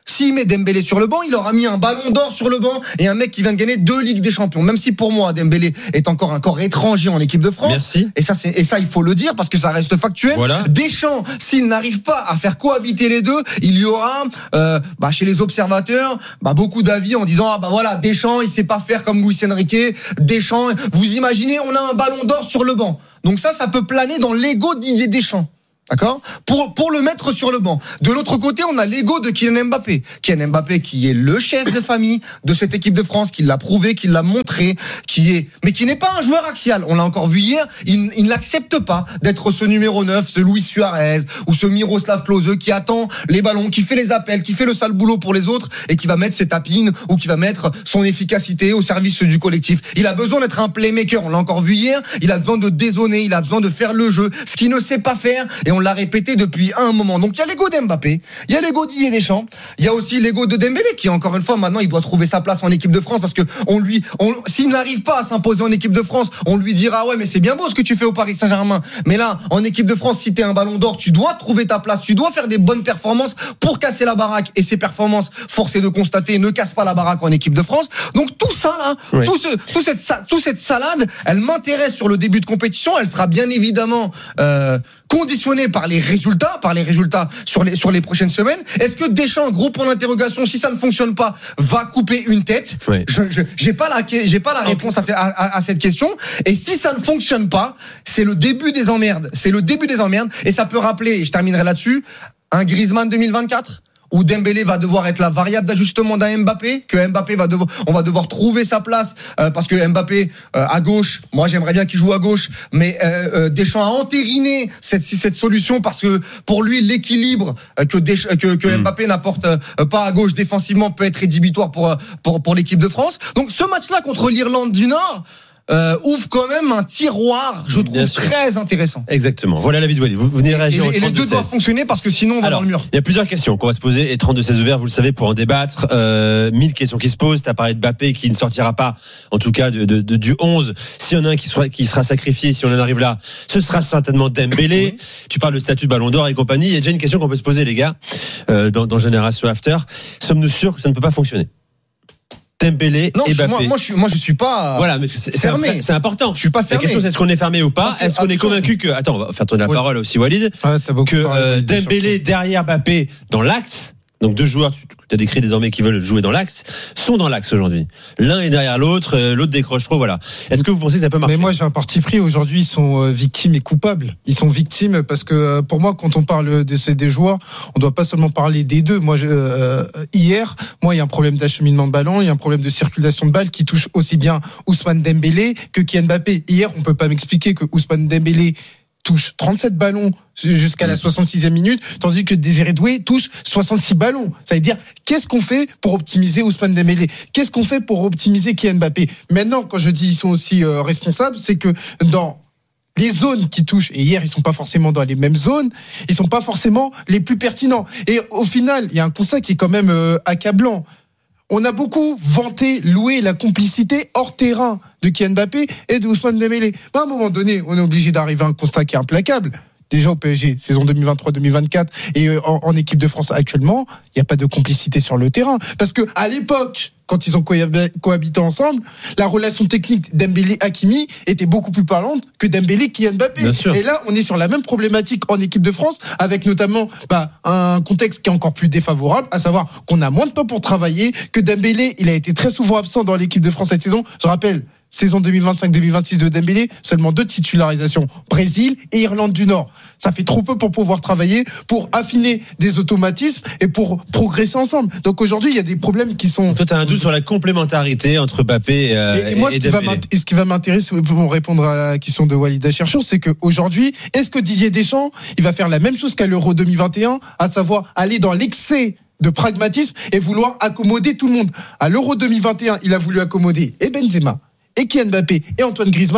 S'il met Dembélé sur le banc, il aura mis un ballon d'or sur le banc et un mec qui vient de gagner deux Ligues des Champions. Même si pour moi, Dembélé est encore un corps étranger en équipe de France. Merci. Et ça, c'est, et ça, il faut le dire parce que ça reste factuel. Voilà. Deschamps, s'il n'arrive pas à faire cohabiter les deux, il y aura, euh, bah, chez les observateurs, bah, beaucoup d'avis en disant, ah, bah voilà, Deschamps, il sait pas faire comme Luis Enrique. Deschamps, vous imaginez, on a un ballon d'or sur le banc. Donc ça, ça peut planer dans l'ego de Didier Deschamps. D'accord ? Pour, pour le mettre sur le banc. De l'autre côté, on a l'ego de Kylian Mbappé. Kylian Mbappé qui est le chef de famille de cette équipe de France, qui l'a prouvé, qui l'a montré, qui est, mais qui n'est pas un joueur axial. On l'a encore vu hier. Il, il n'accepte pas d'être ce numéro neuf, ce Luis Suarez, ou ce Miroslav Klose qui attend les ballons, qui fait les appels, qui fait le sale boulot pour les autres et qui va mettre ses tapines ou qui va mettre son efficacité au service du collectif. Il a besoin d'être un playmaker. On l'a encore vu hier. Il a besoin de dézonner. Il a besoin de faire le jeu. Ce qu'il ne sait pas faire. Et on l'a répété depuis un moment. Donc il y a l'ego d'Mbappé, il y a l'ego d'Didier Deschamps, il y a aussi l'ego de Dembélé qui encore une fois maintenant il doit trouver sa place en équipe de France parce que on lui, on, s'il n'arrive pas à s'imposer en équipe de France, on lui dira ouais mais c'est bien beau ce que tu fais au Paris Saint-Germain, mais là en équipe de France si t'es un ballon d'or tu dois trouver ta place, tu dois faire des bonnes performances pour casser la baraque et ces performances, force est de constater, ne cassent pas la baraque en équipe de France. Donc tout ça là, oui. tout, ce, tout cette, toute cette salade, elle m'intéresse sur le début de compétition, elle sera bien évidemment euh, conditionné par les résultats, par les résultats sur les sur les prochaines semaines. Est-ce que Deschamps, gros point d'interrogation, si ça ne fonctionne pas, va couper une tête ? Oui. Je, je j'ai pas la j'ai pas la réponse à, à, à cette question. Et si ça ne fonctionne pas, c'est le début des emmerdes. C'est le début des emmerdes. Et ça peut rappeler, et je terminerai là-dessus, un Griezmann deux mille vingt-quatre. Où Dembélé va devoir être la variable d'ajustement d'un Mbappé, que Mbappé va devoir, on va devoir trouver sa place euh, parce que Mbappé euh, à gauche, moi j'aimerais bien qu'il joue à gauche, mais euh, euh, Deschamps a entériné cette cette solution parce que pour lui l'équilibre euh, que Desch, que, que mmh. Mbappé n'apporte euh, pas à gauche défensivement peut être rédhibitoire pour pour pour l'équipe de France. Donc ce match-là contre l'Irlande du Nord. Euh, ouvre quand même un tiroir, je trouve très intéressant. Exactement. Voilà l'avis de Walid. Vous venez réagir et, au et les deux doivent fonctionner parce que sinon on va Alors, dans le mur. Il y a plusieurs questions qu'on va se poser et trente-deux seize ouverts, vous le savez, pour en débattre. Euh, mille questions qui se posent. T'as parlé de Mbappé qui ne sortira pas, en tout cas de, de, de, du onze. S'il y en a un qui sera, qui sera sacrifié, si on en arrive là, ce sera certainement Dembélé. Oui. Tu parles de statut de Ballon d'Or et compagnie. Il y a déjà une question qu'on peut se poser, les gars, euh, dans, dans Génération After. Sommes-nous sûrs que ça ne peut pas fonctionner ? Dembélé non, et Mbappé. Moi, moi, je suis, moi, je suis pas. Voilà, mais c'est, fermé. C'est, c'est important. Je suis pas fermé. La question, c'est est-ce qu'on est fermé ou pas ? Est-ce qu'on est convaincu que, attends, on va faire tourner la oui. parole aussi, Walid, ouais, que euh, Dembélé derrière Mbappé dans l'axe. Donc deux joueurs, tu as décrit désormais qui veulent jouer dans l'axe, sont dans l'axe aujourd'hui. L'un est derrière l'autre, l'autre décroche trop, voilà. Est-ce que vous pensez que ça peut marcher ? Mais moi j'ai un parti pris, aujourd'hui ils sont victimes et coupables. Ils sont victimes parce que pour moi quand on parle de ces des joueurs, on doit pas seulement parler des deux. Moi je, euh, hier, moi il y a un problème d'acheminement de ballon, il y a un problème de circulation de balle qui touche aussi bien Ousmane Dembélé que Kylian Mbappé. Hier, on peut pas m'expliquer que Ousmane Dembélé touche trente-sept ballons jusqu'à la soixante-sixième minute, tandis que Désiré Doué touche soixante-six ballons. Ça veut dire, qu'est-ce qu'on fait pour optimiser Ousmane Dembélé ? Qu'est-ce qu'on fait pour optimiser Kylian Mbappé ? Maintenant, quand je dis ils sont aussi euh, responsables, c'est que dans les zones qui touchent, et hier ils sont pas forcément dans les mêmes zones, ils sont pas forcément les plus pertinents. Et au final, il y a un constat qui est quand même euh, accablant. On a beaucoup vanté, loué la complicité hors terrain de Kylian Mbappé et de Ousmane Dembélé. Mais à un moment donné, on est obligé d'arriver à un constat qui est implacable. Déjà au P S G, saison deux mille vingt-trois deux mille vingt-quatre, et en, en équipe de France actuellement, il n'y a pas de complicité sur le terrain. Parce que à l'époque, quand ils ont cohabité ensemble, la relation technique Dembélé-Hakimi était beaucoup plus parlante que Dembélé-Kylian Mbappé. Et là, on est sur la même problématique en équipe de France, avec notamment bah, un contexte qui est encore plus défavorable, à savoir qu'on a moins de temps pour travailler, que Dembélé, il a été très souvent absent dans l'équipe de France cette saison. Je rappelle, saison deux mille vingt-cinq deux mille vingt-six de Dembélé, seulement deux titularisations, Brésil et Irlande du Nord. Ça fait trop peu pour pouvoir travailler, pour affiner des automatismes et pour progresser ensemble. Donc aujourd'hui, il y a des problèmes qui sont... Toi, tu as un doute sur la complémentarité entre Mbappé et, euh, et, et moi, et ce qui, va et ce qui va m'intéresser pour répondre à la question de Walid Acharchour, c'est qu'aujourd'hui, est-ce que Didier Deschamps, il va faire la même chose qu'à l'Euro deux mille vingt et un, à savoir aller dans l'excès de pragmatisme et vouloir accommoder tout le monde. À l'Euro deux mille vingt et un, il a voulu accommoder et Benzema, et Kylian Mbappé et Antoine Griezmann.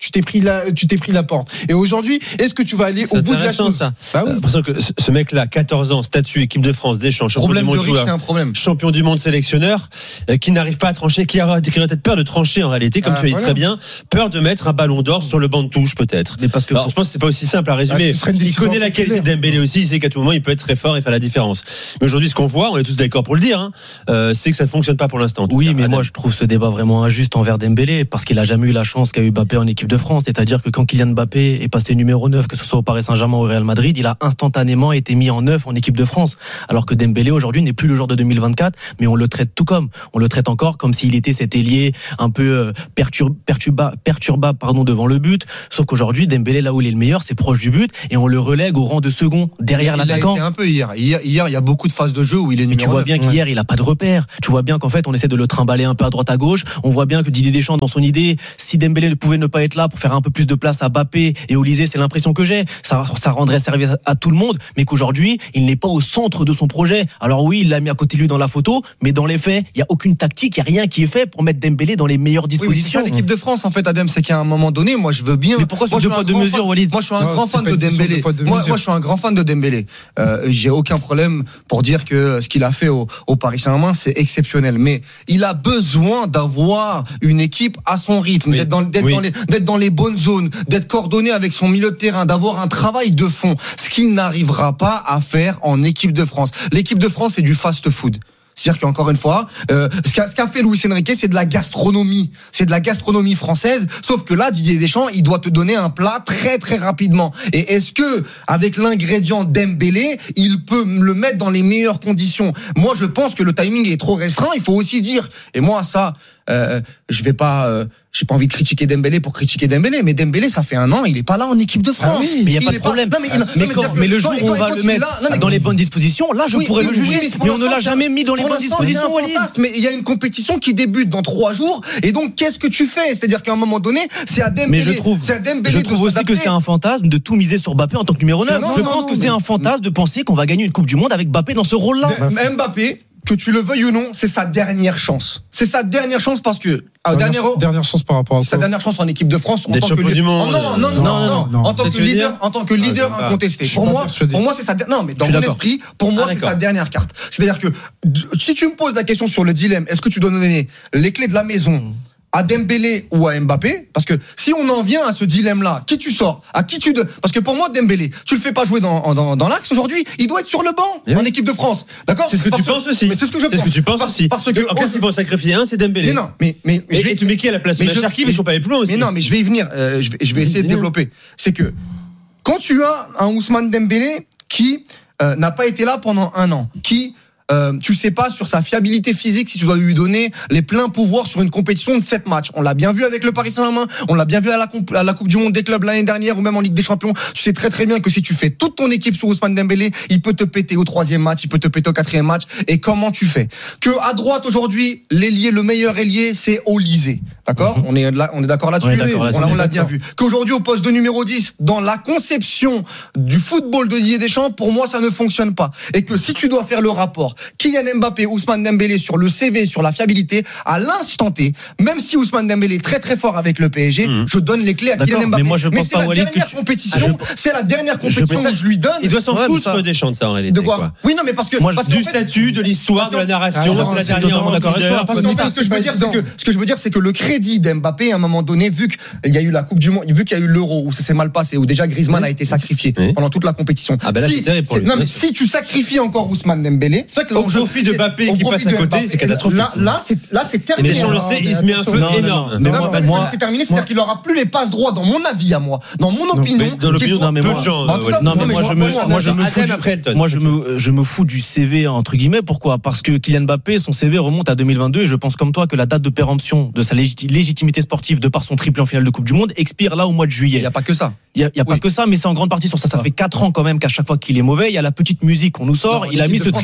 tu t'es pris la, tu t'es pris la porte. Et aujourd'hui, est-ce que tu vas aller c'est au bout de la chose? ça. Bah oui. Euh, parce que ce mec-là, quatorze ans, statut équipe de France, Deschamps, champion Problème du de monde riche, joueur, c'est un problème. champion du monde sélectionneur, euh, qui n'arrive pas à trancher, qui a, qui a peut-être peur de trancher en réalité, comme Ah, tu l'as dit voilà. très bien, peur de mettre un ballon d'or sur le banc de touche peut-être. Mais parce que Alors, je pense que c'est pas aussi simple à résumer. Ah, ce serait une il décision connaît la qualité populaire. de Dembélé aussi, il sait qu'à tout moment il peut être très fort et faire la différence. Mais aujourd'hui, ce qu'on voit, on est tous d'accord pour le dire, hein, euh, c'est que ça ne fonctionne pas pour l'instant. en tout Oui, cas. mais Adem. moi je trouve ce débat vraiment injuste envers Dembélé parce qu'il a jamais eu la chance qu'a eu Mbappé en équipe de France. C'est-à-dire que quand Kylian Mbappé est passé numéro neuf, que ce soit au Paris Saint-Germain ou au Real Madrid, il a instantanément été mis en neuf en équipe de France. Alors que Dembélé aujourd'hui n'est plus le joueur de deux mille vingt-quatre, mais on le traite tout comme. On le traite encore comme s'il était cet ailier un peu euh, perturb, perturba, perturbable pardon, devant le but. Sauf qu'aujourd'hui, Dembélé, là où il est le meilleur, c'est proche du but et on le relègue au rang de second derrière Il a l'attaquant. été un peu hier. hier. Hier, il y a beaucoup de phases de jeu où il est Mais numéro tu vois neuf. bien qu'hier, il a pas de repère. Tu vois bien qu'en fait, on essaie de le trimballer un peu à droite à gauche. On voit bien que Didier Deschamps, dans son idée, si Dembélé ne pouvait ne pas être là pour faire un peu plus de place à Mbappé et Olysée, c'est l'impression que j'ai. Ça, ça rendrait service à tout le monde, mais qu'aujourd'hui, il n'est pas au centre de son projet. Alors oui, il l'a mis à côté de lui dans la photo, mais dans les faits, il y a aucune tactique, il y a rien qui est fait pour mettre Dembélé dans les meilleures Oui, mais c'est dispositions. ça l'équipe de France en fait, Adem, c'est qu'à un moment donné, moi je veux bien. Mais pourquoi ce moi, je deux suis un poids, deux grand mesures, fan- Walid Moi je suis un Non, grand c'est fan pas de une question de Dembélé. poids, de Moi, mesure. moi je suis un grand fan de Dembélé. Euh, j'ai aucun problème pour dire que ce qu'il a fait au, au Paris Saint-Germain c'est exceptionnel, mais il a besoin d'avoir une équipe à son rythme, Oui. d'être dans, d'être Oui. dans les, d'être dans les bonnes zones, d'être coordonné avec son milieu de terrain, d'avoir un travail de fond, ce qu'il n'arrivera pas à faire en équipe de France. L'équipe de France c'est du fast-food. C'est-à-dire qu'encore une fois, euh, ce qu'a, ce qu'a fait Luis Enrique, c'est de la gastronomie. C'est de la gastronomie française. Sauf que là, Didier Deschamps, il doit te donner un plat très très rapidement. Et est-ce que, avec l'ingrédient Dembélé, il peut le mettre dans les meilleures conditions? Moi, je pense que le timing est trop restreint. Il faut aussi dire, et moi, ça, euh, je vais pas, euh, j'ai pas envie de critiquer Dembélé pour critiquer Dembélé, mais Dembélé, ça fait un an, il est pas là en équipe de France. Ah oui, mais il y a pas de est problème. non, mais, il- mais, non, mais quand- c'est-à-dire mais que le jour quand- où on quand- va quand le il est mettre là- non, mais- dans les bonnes dispositions, là, je Oui, pourrais oui, le oui, juger. oui, pour mais on ne l'instant, l'a c'est un- jamais mis dans les pour bonnes l'instant, c'est un dispositions, Walid. fantasme, mais il y a une compétition qui débute dans trois jours, et donc qu'est-ce que tu fais? C'est-à-dire qu'à un moment donné, c'est à Dembélé. Mais je trouve, c'est à Dembélé je de trouve aussi s'adapter. que c'est un fantasme de tout miser sur Mbappé en tant que numéro neuf. Non, Je non, pense non, que mais- c'est un fantasme de penser qu'on va gagner une Coupe du Monde avec Mbappé dans ce rôle-là. Mbappé, que tu le veuilles ou non, c'est sa dernière chance. C'est sa dernière chance parce que à Dernière, dernière, dernière chance par rapport à sa quoi? dernière chance en équipe de France en D'être tant que champion leader. du monde. Oh, non, non, non, Non, non, non, non. En tant C'est que ce que tu veux leader, dire en tant que leader Ah, je sais pas. incontesté. Je suis Pour pas moi, persuadé. pour moi, c'est sa der- non, mais dans Je suis mon d'accord. esprit, pour moi, Ah, c'est d'accord. sa dernière carte. C'est-à-dire que d- si tu me poses la question sur le dilemme, est-ce que tu dois donner les clés de la maison à Dembélé ou à Mbappé? Parce que si on en vient à ce dilemme-là, qui tu sors? À qui tu donnes? Parce que pour moi, Dembélé, tu le fais pas jouer dans, dans, dans l'axe aujourd'hui, il doit être sur le banc Mais en oui. équipe de France. D'accord? C'est ce que Parce tu penses aussi. Mais c'est ce que je C'est pense. ce que tu penses Parce- aussi. Parce que en classe, il faut en sacrifier un, c'est Dembélé. Mais non, mais mais Et, je vais- et tu mets qui à la place de mais je- Cherki? Mais il faut pas aller plus loin aussi. Mais non, mais je vais y venir. euh, je vais, je vais essayer de Dis-nous. développer. C'est que quand tu as un Ousmane Dembélé qui euh, n'a pas été là pendant un an, qui euh, tu sais pas sur sa fiabilité physique si tu dois lui donner les pleins pouvoirs sur une compétition de sept matchs. On l'a bien vu avec le Paris Saint-Germain, on l'a bien vu à la, comp- à la Coupe du Monde des clubs l'année dernière ou même en Ligue des Champions. Tu sais très très bien que si tu fais toute ton équipe sur Ousmane Dembélé, il peut te péter au troisième match, il peut te péter au quatrième match. Et comment tu fais? Que à droite aujourd'hui, l'ailier, le meilleur ailier, c'est Olysée. D'accord? Mhm. On est là, on est d'accord là-dessus. On est d'accord là-dessus. On l'a- on l'a bien D'accord. vu. Qu'aujourd'hui, au poste de numéro dix, dans la conception du football de Didier Deschamps, pour moi, ça ne fonctionne pas. Et que si tu dois faire le rapport, Kylian Mbappé, Ousmane Dembélé sur le C V, sur la fiabilité, à l'instant T, même si Ousmane Dembélé est très très fort avec le P S G, Mhm. je donne les clés à D'accord, Kylian Mbappé. mais moi, je pense c'est pas, la Walid, que dernière tu- compétition, Ah, c'est la dernière Je compétition pense- que je lui donne. Il doit s'en Ouais, mais foutre ça- Deschamps de ça en réalité. De quoi? Oui, non, mais parce que, Moi, parce Du qu'en fait- statut, de l'histoire, de la narration, Ah, c'est la c'est dernière totalement d'accord avec leader. toi. Parce qu'en fait, ce que je veux dire, c'est que, ce que je veux dire, c'est que le crédit d'Mbappé, à un moment donné, vu qu'il y a eu la Coupe du Monde, vu qu'il y a eu l'Euro, où ça s'est mal passé, où déjà Griezmann a été sacrifié Oui. pendant toute la compétition. Ah ben là, si, c'est terrible pour lui, non, mais bien sûr. si tu sacrifies encore Ousmane Dembélé, c'est vrai que Au l'enjeu- profit de c'est- Mbappé au qui profit passe à de côté, Mbappé, c'est catastrophique. Là, là, c'est, là, c'est Et terminé. Deschamps le sait, il se met un feu Non, non, énorme. non, Mais non, non, moi- là, moi- c'est terminé, c'est-à-dire qu'il aura plus les passes droits, dans mon avis à moi, dans mon opinion. Mais dans l'opinion qu'il- de mais peu moi- de gens. En tout euh, cas, Non, mais mais moi, je- je moi, me, moi, moi, je me Adem fous du, après Elton. moi, je me, je me fous du C V, entre guillemets. Pourquoi? Parce que Kylian Mbappé, son C V remonte à deux mille vingt-deux et je pense comme toi que la date de péremption de sa légiti- légitimité sportive de par son triplé en finale de Coupe du Monde expire là au mois de Il juillet. n'y a pas que ça. Il y a, il y a Oui. pas que ça, mais c'est en grande partie sur ça. Ça fait quatre ans quand même qu'à chaque fois qu'il est mauvais, il y a la petite musique qu'on nous sort. Non, il a l'équipe mis de ce France, triplé c'est en le meilleur. finale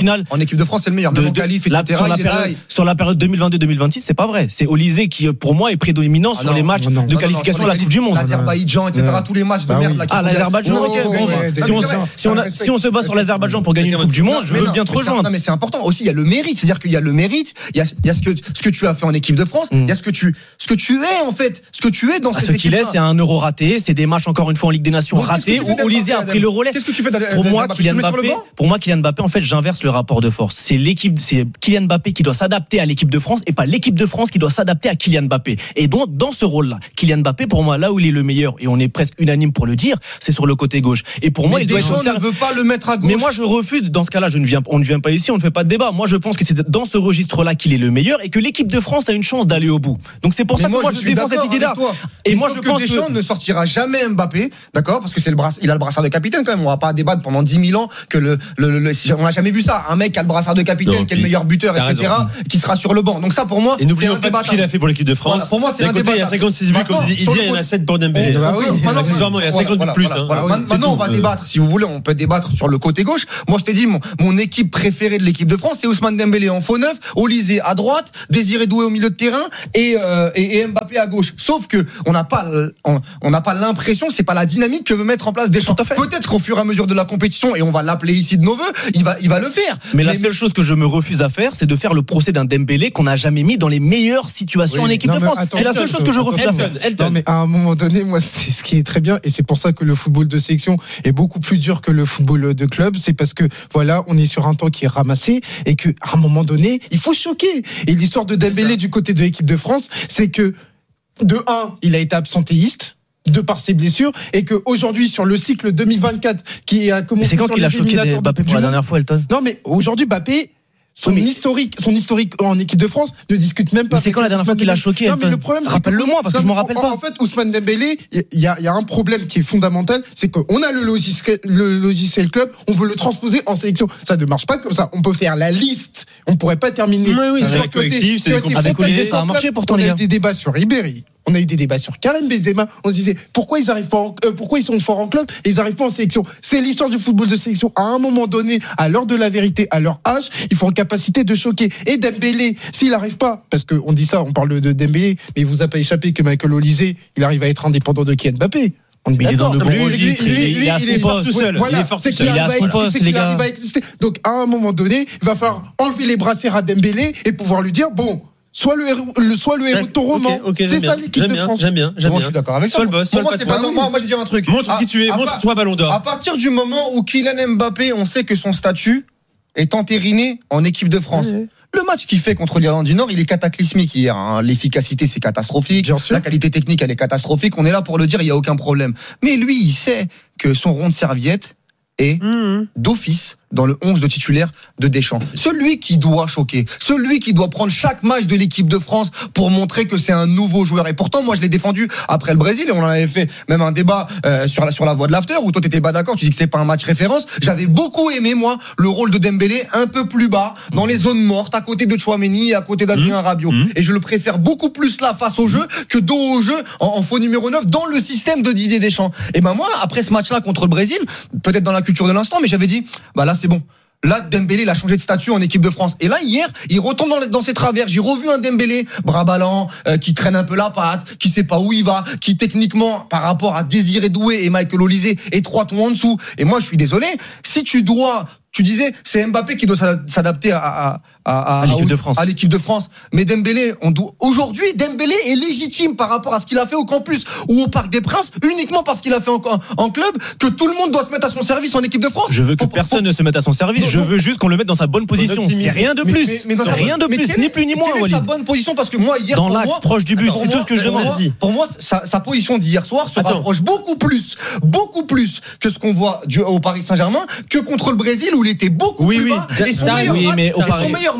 finale. En équipe de France, c'est le meilleur. Même en qualif, et cetera. Sur la, période, sur la période deux mille vingt-deux deux mille vingt-six, c'est pas vrai. C'est Olysée qui, pour moi, est prédominant ah sur non, les matchs non, de non, qualification non, à la Coupe du Monde. L'Azerbaïdjan, et cetera. Tous les matchs de merde. Ah, l'Azerbaïdjan, ok. Si on se bat sur l'Azerbaïdjan pour gagner une Coupe du Monde, je veux bien te rejoindre. Non, mais c'est important aussi. Il y a le mérite. C'est-à-dire qu'il y a le mérite. Il y a, il y a ce que ce que tu as fait en équipe de France. Il y a ce que tu ce que tu es en fait. Ce que tu es dans cette équipe. Ce qu'il est, c'est un Euro raté. C'est des matchs encore une fois en Ligue des Nations ratés où Olysée a pris le relais. Qu'est-ce que tu fais Pour moi, Kylian Mbappé. Pour moi, Kylian Mbappé, en fait, j'inverse le rapport de force. C'est l'équipe, c'est Kylian Mbappé qui doit s'adapter à l'équipe de France et pas l'équipe de France qui doit s'adapter à Kylian Mbappé. Et donc, dans ce rôle-là, Kylian Mbappé, pour moi, là où il est le meilleur, et on est presque unanime pour le dire, c'est sur le côté gauche. Et pour moi, mais il doit être. Ne veut pas le mettre à gauche. Mais moi, je refuse. Dans ce cas-là, je ne viens, on ne vient pas ici, on ne fait pas de débat. Moi, je pense que c'est dans ce registre-là qu'il est le meilleur et que l'équipe de France a une chance d'aller au bout. Donc, c'est pour mais ça moi, que moi, je, je défends cette idée-là. Et moi, je pense que Deschamps ne sortira jamais Mbappé, d'accord, parce que c'est le brass, il a le brassard de capitaine quand même. On va pas débattre pendant dix mille ans que le, le, le, le on n'a jamais vu ça. Un mec qui a le brassard de capitaine, non, qui est le meilleur buteur, et cetera, raison. Qui sera sur le banc. Donc ça, pour moi, et n'oublions pas ce qu'il a fait pour l'équipe de France. Voilà, pour moi, c'est un débat. Il y a cinquante-six buts, comme il dit, il y en a sept pour Dembélé. Accessoirement, il y a cinquante buts de plus. Maintenant, on va débattre. Si vous voulez, on peut débattre sur le côté gauche. Moi, je t'ai dit, mon, mon équipe préférée de l'équipe de France, c'est Ousmane Dembélé en faux neuf, Olysée à droite, Désiré Doué au milieu de terrain et, euh, et, et Mbappé à gauche. Sauf que on n'a pas, on n'a pas l'impression, c'est pas la dynamique que veut mettre en place Deschamps. Peut-être qu'au fur et à mesure de la compétition, et on va l'appeler ici de nos voeux, il va, il va le faire. Mais, mais la seule mais... chose que je me refuse à faire, c'est de faire le procès d'un Dembélé qu'on n'a jamais mis dans les meilleures situations oui, en équipe de France. Attends, c'est la seule Elton, chose que je refuse Elton, à faire. Elton. Non, mais à un moment donné, moi, c'est ce qui est très bien, et c'est pour ça que le football de sélection est beaucoup plus dur que le football de club. C'est parce que voilà, on est sur un temps qui est ramassé et que à un moment donné, il faut choquer. Et l'histoire de Dembélé du côté de l'équipe de France, c'est que de un, il a été absentéiste de par ses blessures et que aujourd'hui sur le cycle deux mille vingt-quatre qui a commencé. Mais c'est quand qu'il a choqué Mbappé pour la dernière fois, Elton? Non, mais aujourd'hui Mbappé. Son mais... historique, son historique en équipe de France ne discute même pas. Mais c'est quand la dernière fois qu'il a choqué? Non, mais le problème, c'est rappelle-le-moi parce que je m'en rappelle en, pas. En fait, Ousmane Dembélé, il y a, il y a un problème qui est fondamental, c'est qu'on a le logiciel, le logiciel club, on veut le transposer en sélection. Ça ne marche pas comme ça. On peut faire la liste, on pourrait pas terminer. Oui, oui, c'est collectif, c'est des avec Olysée, ça a marché pourtant. On a eu des débats sur Ribéry. On a eu des débats sur Karim Benzema. On se disait pourquoi ils arrivent pas, en, euh, pourquoi ils sont forts en club et ils arrivent pas en sélection. C'est l'histoire du football de sélection. À un moment donné, à l'heure de la vérité, à leur âge, ils font en capacité de choquer. Et Dembélé, s'il arrive pas, parce que on dit ça, on parle de Dembélé, mais il vous a pas échappé que Michael Olysée, il arrive à être indépendant de Kylian Mbappé. On est il est dans le bon lui, registre. Lui, lui, il, est il est fort tout seul. Voilà, il est fort tout seul. Il est à son poste, les gars. Donc, à un moment donné, il va falloir enlever les brassières à Dembélé et pouvoir lui dire bon. Soit le héros, le, soit le héros de ton roman. Okay, okay, c'est ça l'équipe de France. J'aime bien, j'aime bien. Moi, je suis d'accord avec ça. Soit le boss, soit moi, le patron. Pas, moi, moi, je dis un truc. Montre qui tu es, montre-toi Ballon d'Or. À partir du moment où Kylian Mbappé, on sait que son statut est entériné en équipe de France. Oui. Le match qu'il fait contre l'Irlande du Nord, il est cataclysmique hier. Hein. L'efficacité, c'est catastrophique. La qualité technique, elle est catastrophique. On est là pour le dire, il n'y a aucun problème. Mais lui, il sait que son rond de serviette est mmh. d'office dans le onze de titulaire de Deschamps. Celui qui doit choquer, celui qui doit prendre chaque match de l'équipe de France pour montrer que c'est un nouveau joueur. Et pourtant, moi, je l'ai défendu après le Brésil et on en avait fait même un débat euh, sur la sur la voie de l'after où toi t'étais pas d'accord, tu dis que c'était pas un match référence. J'avais beaucoup aimé moi le rôle de Dembélé un peu plus bas dans les zones mortes, à côté de Tchouaméni et à côté d'Adrien mmh. Rabiot. Mmh. Et je le préfère beaucoup plus là face au jeu que dos au jeu en, en faux numéro neuf dans le système de Didier Deschamps. Et ben moi, après ce match-là contre le Brésil, peut-être dans la culture de l'instant, mais j'avais dit, bah là c'est bon. Là, Dembélé, il a changé de statut en équipe de France. Et là, hier, il retombe dans, dans ses travers. J'ai revu un Dembélé, bras ballants, euh, qui traîne un peu la patte, qui sait pas où il va, qui techniquement, par rapport à Désiré Doué et Michael Olysée, est trois tons en dessous. Et moi, je suis désolé. Si tu dois, tu disais, c'est Mbappé qui doit s'adapter à, à, à, à, à l'équipe de France. À l'équipe de France. Mais Dembélé, on doit, aujourd'hui, Dembélé est légitime par rapport à ce qu'il a fait au campus ou au Parc des Princes, uniquement parce qu'il a fait en, en club, que tout le monde doit se mettre à son service en équipe de France. Je veux que faut, personne faut, ne se mette à son service. Je veux juste qu'on le mette dans sa bonne position. C'est rien de plus. Mais, mais, mais rien de plus, ni plus ni moins, Walid. Quelle est sa bonne position? Parce que moi, hier, dans l'axe, proche du but, c'est tout ce que je demande. Pour moi, sa, sa position d'hier soir se Attends. rapproche beaucoup plus, beaucoup plus que ce qu'on voit du, au Paris Saint-Germain, que contre le Brésil où il était beaucoup oui, plus oui, bas. Et son meilleur oui, match, mais au et Paris, son meilleur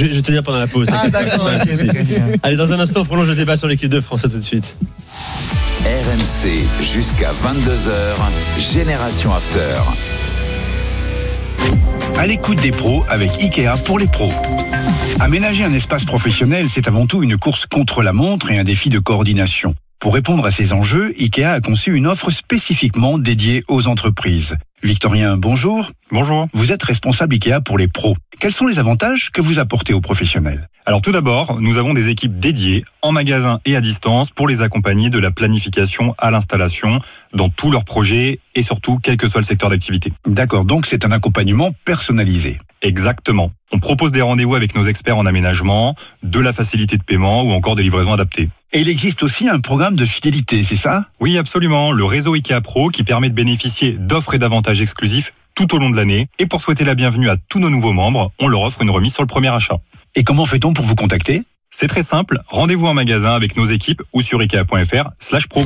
je, je vais te dire pendant la pause. Ah, d'accord. Okay, Allez, dans un instant, on prolonge le débat sur l'équipe de France. À tout de suite. R M C jusqu'à vingt-deux heures, Génération After. À l'écoute des pros avec Ikea pour les pros. Aménager un espace professionnel, c'est avant tout une course contre la montre et un défi de coordination. Pour répondre à ces enjeux, Ikea a conçu une offre spécifiquement dédiée aux entreprises. Victorien, bonjour. Bonjour. Vous êtes responsable Ikea pour les pros. Quels sont les avantages que vous apportez aux professionnels ? Alors tout d'abord, nous avons des équipes dédiées en magasin et à distance pour les accompagner de la planification à l'installation dans tous leurs projets et surtout quel que soit le secteur d'activité. D'accord, donc c'est un accompagnement personnalisé. Exactement. On propose des rendez-vous avec nos experts en aménagement, de la facilité de paiement ou encore des livraisons adaptées. Et il existe aussi un programme de fidélité, c'est ça ? Oui, absolument. Le réseau Ikea Pro qui permet de bénéficier d'offres et d'avantages exclusifs tout au long de l'année. Et pour souhaiter la bienvenue à tous nos nouveaux membres, on leur offre une remise sur le premier achat. Et comment fait-on pour vous contacter ? C'est très simple. Rendez-vous en magasin avec nos équipes ou sur ikea.fr slash pro.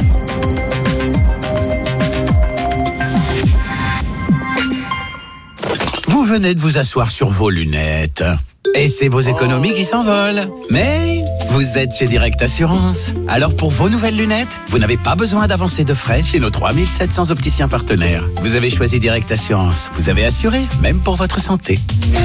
Vous venez de vous asseoir sur vos lunettes. Et c'est vos économies qui s'envolent. Mais vous êtes chez Direct Assurance. Alors pour vos nouvelles lunettes, vous n'avez pas besoin d'avancer de frais chez nos trois mille sept cents opticiens partenaires. Vous avez choisi Direct Assurance. Vous avez assuré, même pour votre santé.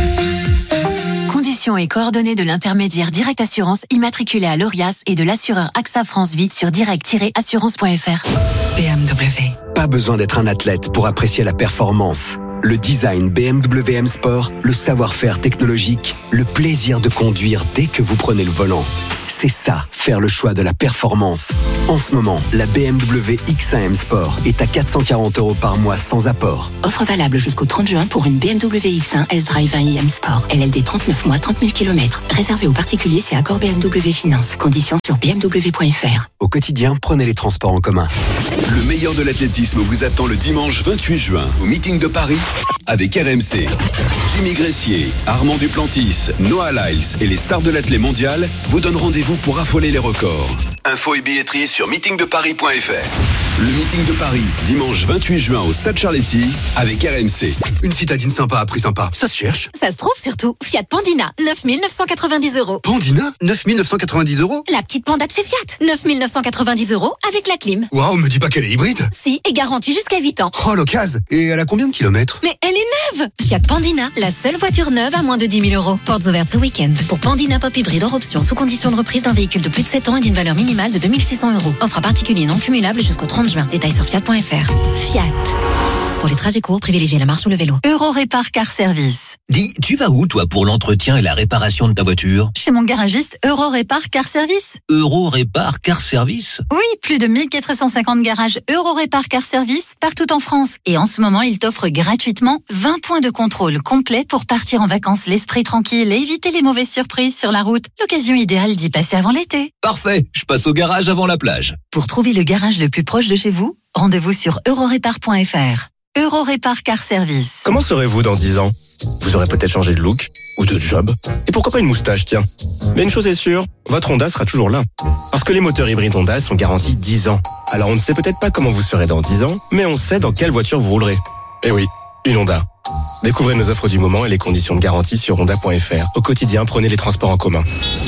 Conditions et coordonnées de l'intermédiaire Direct Assurance immatriculé à l'Orias et de l'assureur AXA France Vie sur direct tiret assurance point f r. B M W. Pas besoin d'être un athlète pour apprécier la performance. Le design B M W M Sport, le savoir-faire technologique, le plaisir de conduire dès que vous prenez le volant. C'est ça, faire le choix de la performance. En ce moment, la B M W X un M Sport est à quatre cent quarante euros par mois sans apport. Offre valable jusqu'au trente juin pour une B M W X un S-Drive un i M Sport. L L D trente-neuf mois, trente mille kilomètres. Réservé aux particuliers, c'est accord B M W Finance. Conditions sur b m w point f r. Au quotidien, prenez les transports en commun. Le meilleur de l'athlétisme vous attend le dimanche vingt-huit juin au meeting de Paris avec R M C. Jimmy Gressier, Armand Duplantis, Noah Lyles et les stars de l'athlé mondial vous donnent rendez-vous pour affoler les records. Infos et billetterie sur meeting de paris point f r. Le meeting de Paris, dimanche vingt-huit juin au Stade Charletti avec R M C. Une citadine sympa à prix sympa, ça se cherche. Ça se trouve surtout. Fiat Pandina, neuf mille neuf cent quatre-vingt-dix euros. Pandina, neuf mille neuf cent quatre-vingt-dix euros. La petite Panda de chez Fiat, neuf mille neuf cent quatre-vingt-dix euros avec la clim. Waouh, me dis pas qu'elle est hybride. Si, et garantie jusqu'à huit ans. Oh, l'occasion. Et elle a combien de kilomètres? Mais elle est neuve. Fiat Pandina, la seule voiture neuve à moins de dix mille euros. Portes ouvertes ce week-end. Pour Pandina Pop Hybride hors option, sous condition de reprise d'un véhicule de plus de sept ans et d'une valeur minimale de deux mille six cents euros. Offre à particulier non cumulable jusqu'au trente juin. Détails sur fiat point f r. Fiat. Pour les trajets courts, privilégiez la marche ou le vélo. Eurorépar Car Service. Dis, tu vas où, toi, pour l'entretien et la réparation de ta voiture? Chez mon garagiste Eurorépar Car Service. Eurorépar Car Service? Oui, plus de mille quatre cent cinquante garages Eurorépar Car Service partout en France. Et en ce moment, il t'offre gratuitement vingt points de contrôle complets pour partir en vacances l'esprit tranquille et éviter les mauvaises surprises sur la route. L'occasion idéale d'y passer avant l'été. Parfait, je passe au garage avant la plage. Pour trouver le garage le plus proche de chez vous, rendez-vous sur eurorépar point f r. Eurorépar Car Service. Comment serez-vous dans dix ans? Vous aurez peut-être changé de look ou de job. Et pourquoi pas une moustache, tiens. Mais une chose est sûre, votre Honda sera toujours là. Parce que les moteurs hybrides Honda sont garantis dix ans. Alors on ne sait peut-être pas comment vous serez dans dix ans, mais on sait dans quelle voiture vous roulerez. Eh oui, une Honda. Découvrez nos offres du moment et les conditions de garantie sur honda point f r. Au quotidien, prenez les transports en commun.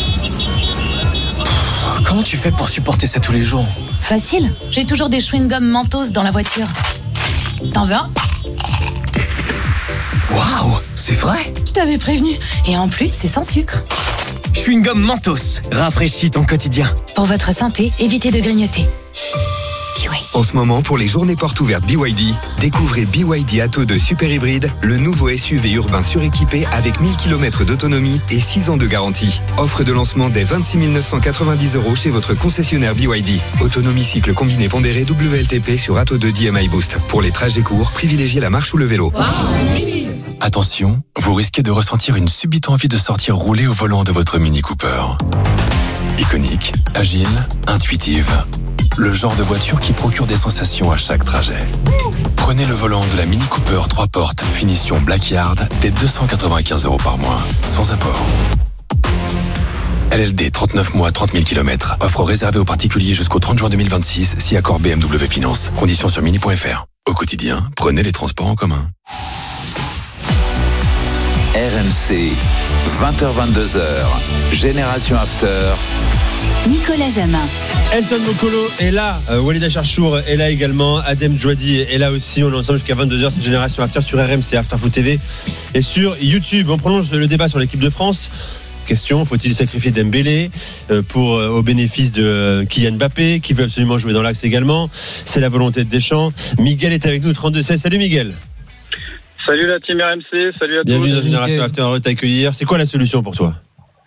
Comment tu fais pour supporter ça tous les jours? Facile, j'ai toujours des chewing-gums Mentos dans la voiture. T'en veux un? Waouh, c'est vrai? Je t'avais prévenu. Et en plus, c'est sans sucre. Chewing-gum Mentos, rafraîchis ton quotidien. Pour votre santé, évitez de grignoter. En ce moment, pour les journées portes ouvertes B Y D, découvrez B Y D Atto deux Super Hybride, le nouveau S U V urbain suréquipé avec mille kilomètres d'autonomie et six ans de garantie. Offre de lancement dès vingt-six mille neuf cent quatre-vingt-dix euros chez votre concessionnaire B Y D. Autonomie cycle combiné pondéré W L T P sur Atto deux D M I Boost. Pour les trajets courts, privilégiez la marche ou le vélo. Attention, vous risquez de ressentir une subite envie de sortir rouler au volant de votre Mini Cooper. Iconique, agile, intuitive. Le genre de voiture qui procure des sensations à chaque trajet. Prenez le volant de la Mini Cooper trois portes, finition Blackyard, dès deux cent quatre-vingt-quinze euros par mois, sans apport. L L D trente-neuf mois, trente mille kilomètres. Offre réservée aux particuliers jusqu'au trente juin deux mille vingt-six, si accord B M W Finance. Conditions sur mini point f r. Au quotidien, prenez les transports en commun. R M C, vingt heures vingt-deux heures, Génération After. Nicolas Jamin. Elton Mokolo est là, euh, Walid Acharchour est là également, Adem Djouadi est là aussi. On est ensemble jusqu'à vingt-deux heures, c'est Génération After sur R M C, After Foot T V et sur YouTube. On prolonge le débat sur l'équipe de France. Question, faut-il sacrifier Dembélé euh, pour euh, au bénéfice de euh, Kylian Mbappé qui veut absolument jouer dans l'axe également. C'est la volonté de Deschamps. Miguel est avec nous, trente-deux seize. Salut Miguel. Salut la team R M C, salut à tous. Bienvenue dans Génération After, heureux de t'accueillir. C'est quoi la solution pour toi?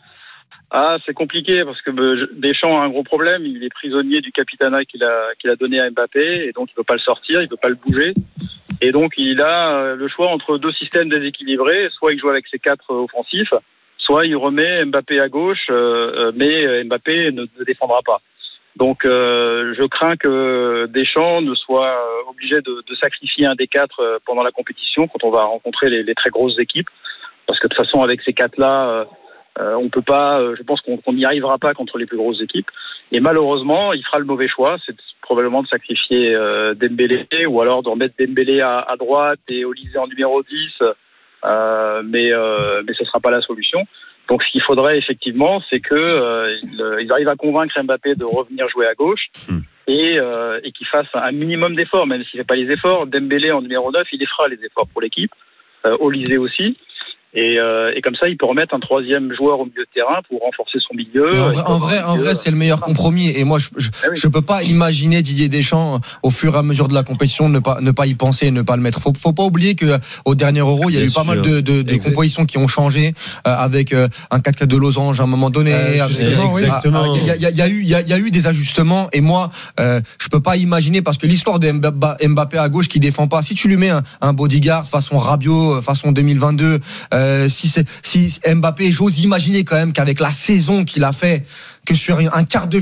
Ah, c'est compliqué parce que euh, Deschamps a un gros problème. Il est prisonnier du capitanat qu'il a, qu'il a donné à Mbappé et donc il ne peut pas le sortir, il ne peut pas le bouger. Et donc il a euh, le choix entre deux systèmes déséquilibrés. Soit il joue avec ses quatre euh, offensifs, soit il remet Mbappé à gauche, euh, mais Mbappé ne, ne défendra pas. Donc euh, je crains que Deschamps ne soit obligé de, de sacrifier un des quatre euh, pendant la compétition quand on va rencontrer les, les très grosses équipes. Parce que de toute façon, avec ces quatre-là, euh, Euh, on peut pas, euh, je pense qu'on n'y arrivera pas contre les plus grosses équipes. Et malheureusement, il fera le mauvais choix, c'est probablement de sacrifier euh, Dembélé ou alors de remettre Dembélé à, à droite et Olysée en numéro dix, euh, mais euh, mais ce sera pas la solution. Donc ce qu'il faudrait effectivement, c'est que euh, ils, ils arrivent à convaincre Mbappé de revenir jouer à gauche mmh. et, euh, et qu'il fasse un minimum d'efforts, même s'il fait pas les efforts. Dembélé en numéro neuf, il les fera les efforts pour l'équipe. Euh, Olysée aussi. Et, euh, et comme ça, il peut remettre un troisième joueur au milieu de terrain pour renforcer son milieu. En vrai, en vrai, en vrai, c'est le meilleur compromis. Et moi, je, je, ah oui. je peux pas imaginer Didier Deschamps au fur et à mesure de la compétition ne pas ne pas y penser et ne pas le mettre. Faut, faut pas oublier que au dernier Euro, il y a Bien eu sûr. pas mal de, de, de compositions qui ont changé euh, avec euh, un quatre quatre de losange à un moment donné. Euh, avec, exactement. Il y, y, y a eu, il y, y a eu des ajustements. Et moi, euh, je peux pas imaginer parce que l'histoire de Mbappé à gauche qui défend pas. Si tu lui mets un, un bodyguard façon Rabiot, façon deux mille vingt-deux. Euh, si c'est si Mbappé, j'ose imaginer quand même qu'avec la saison qu'il a fait, que sur un quart de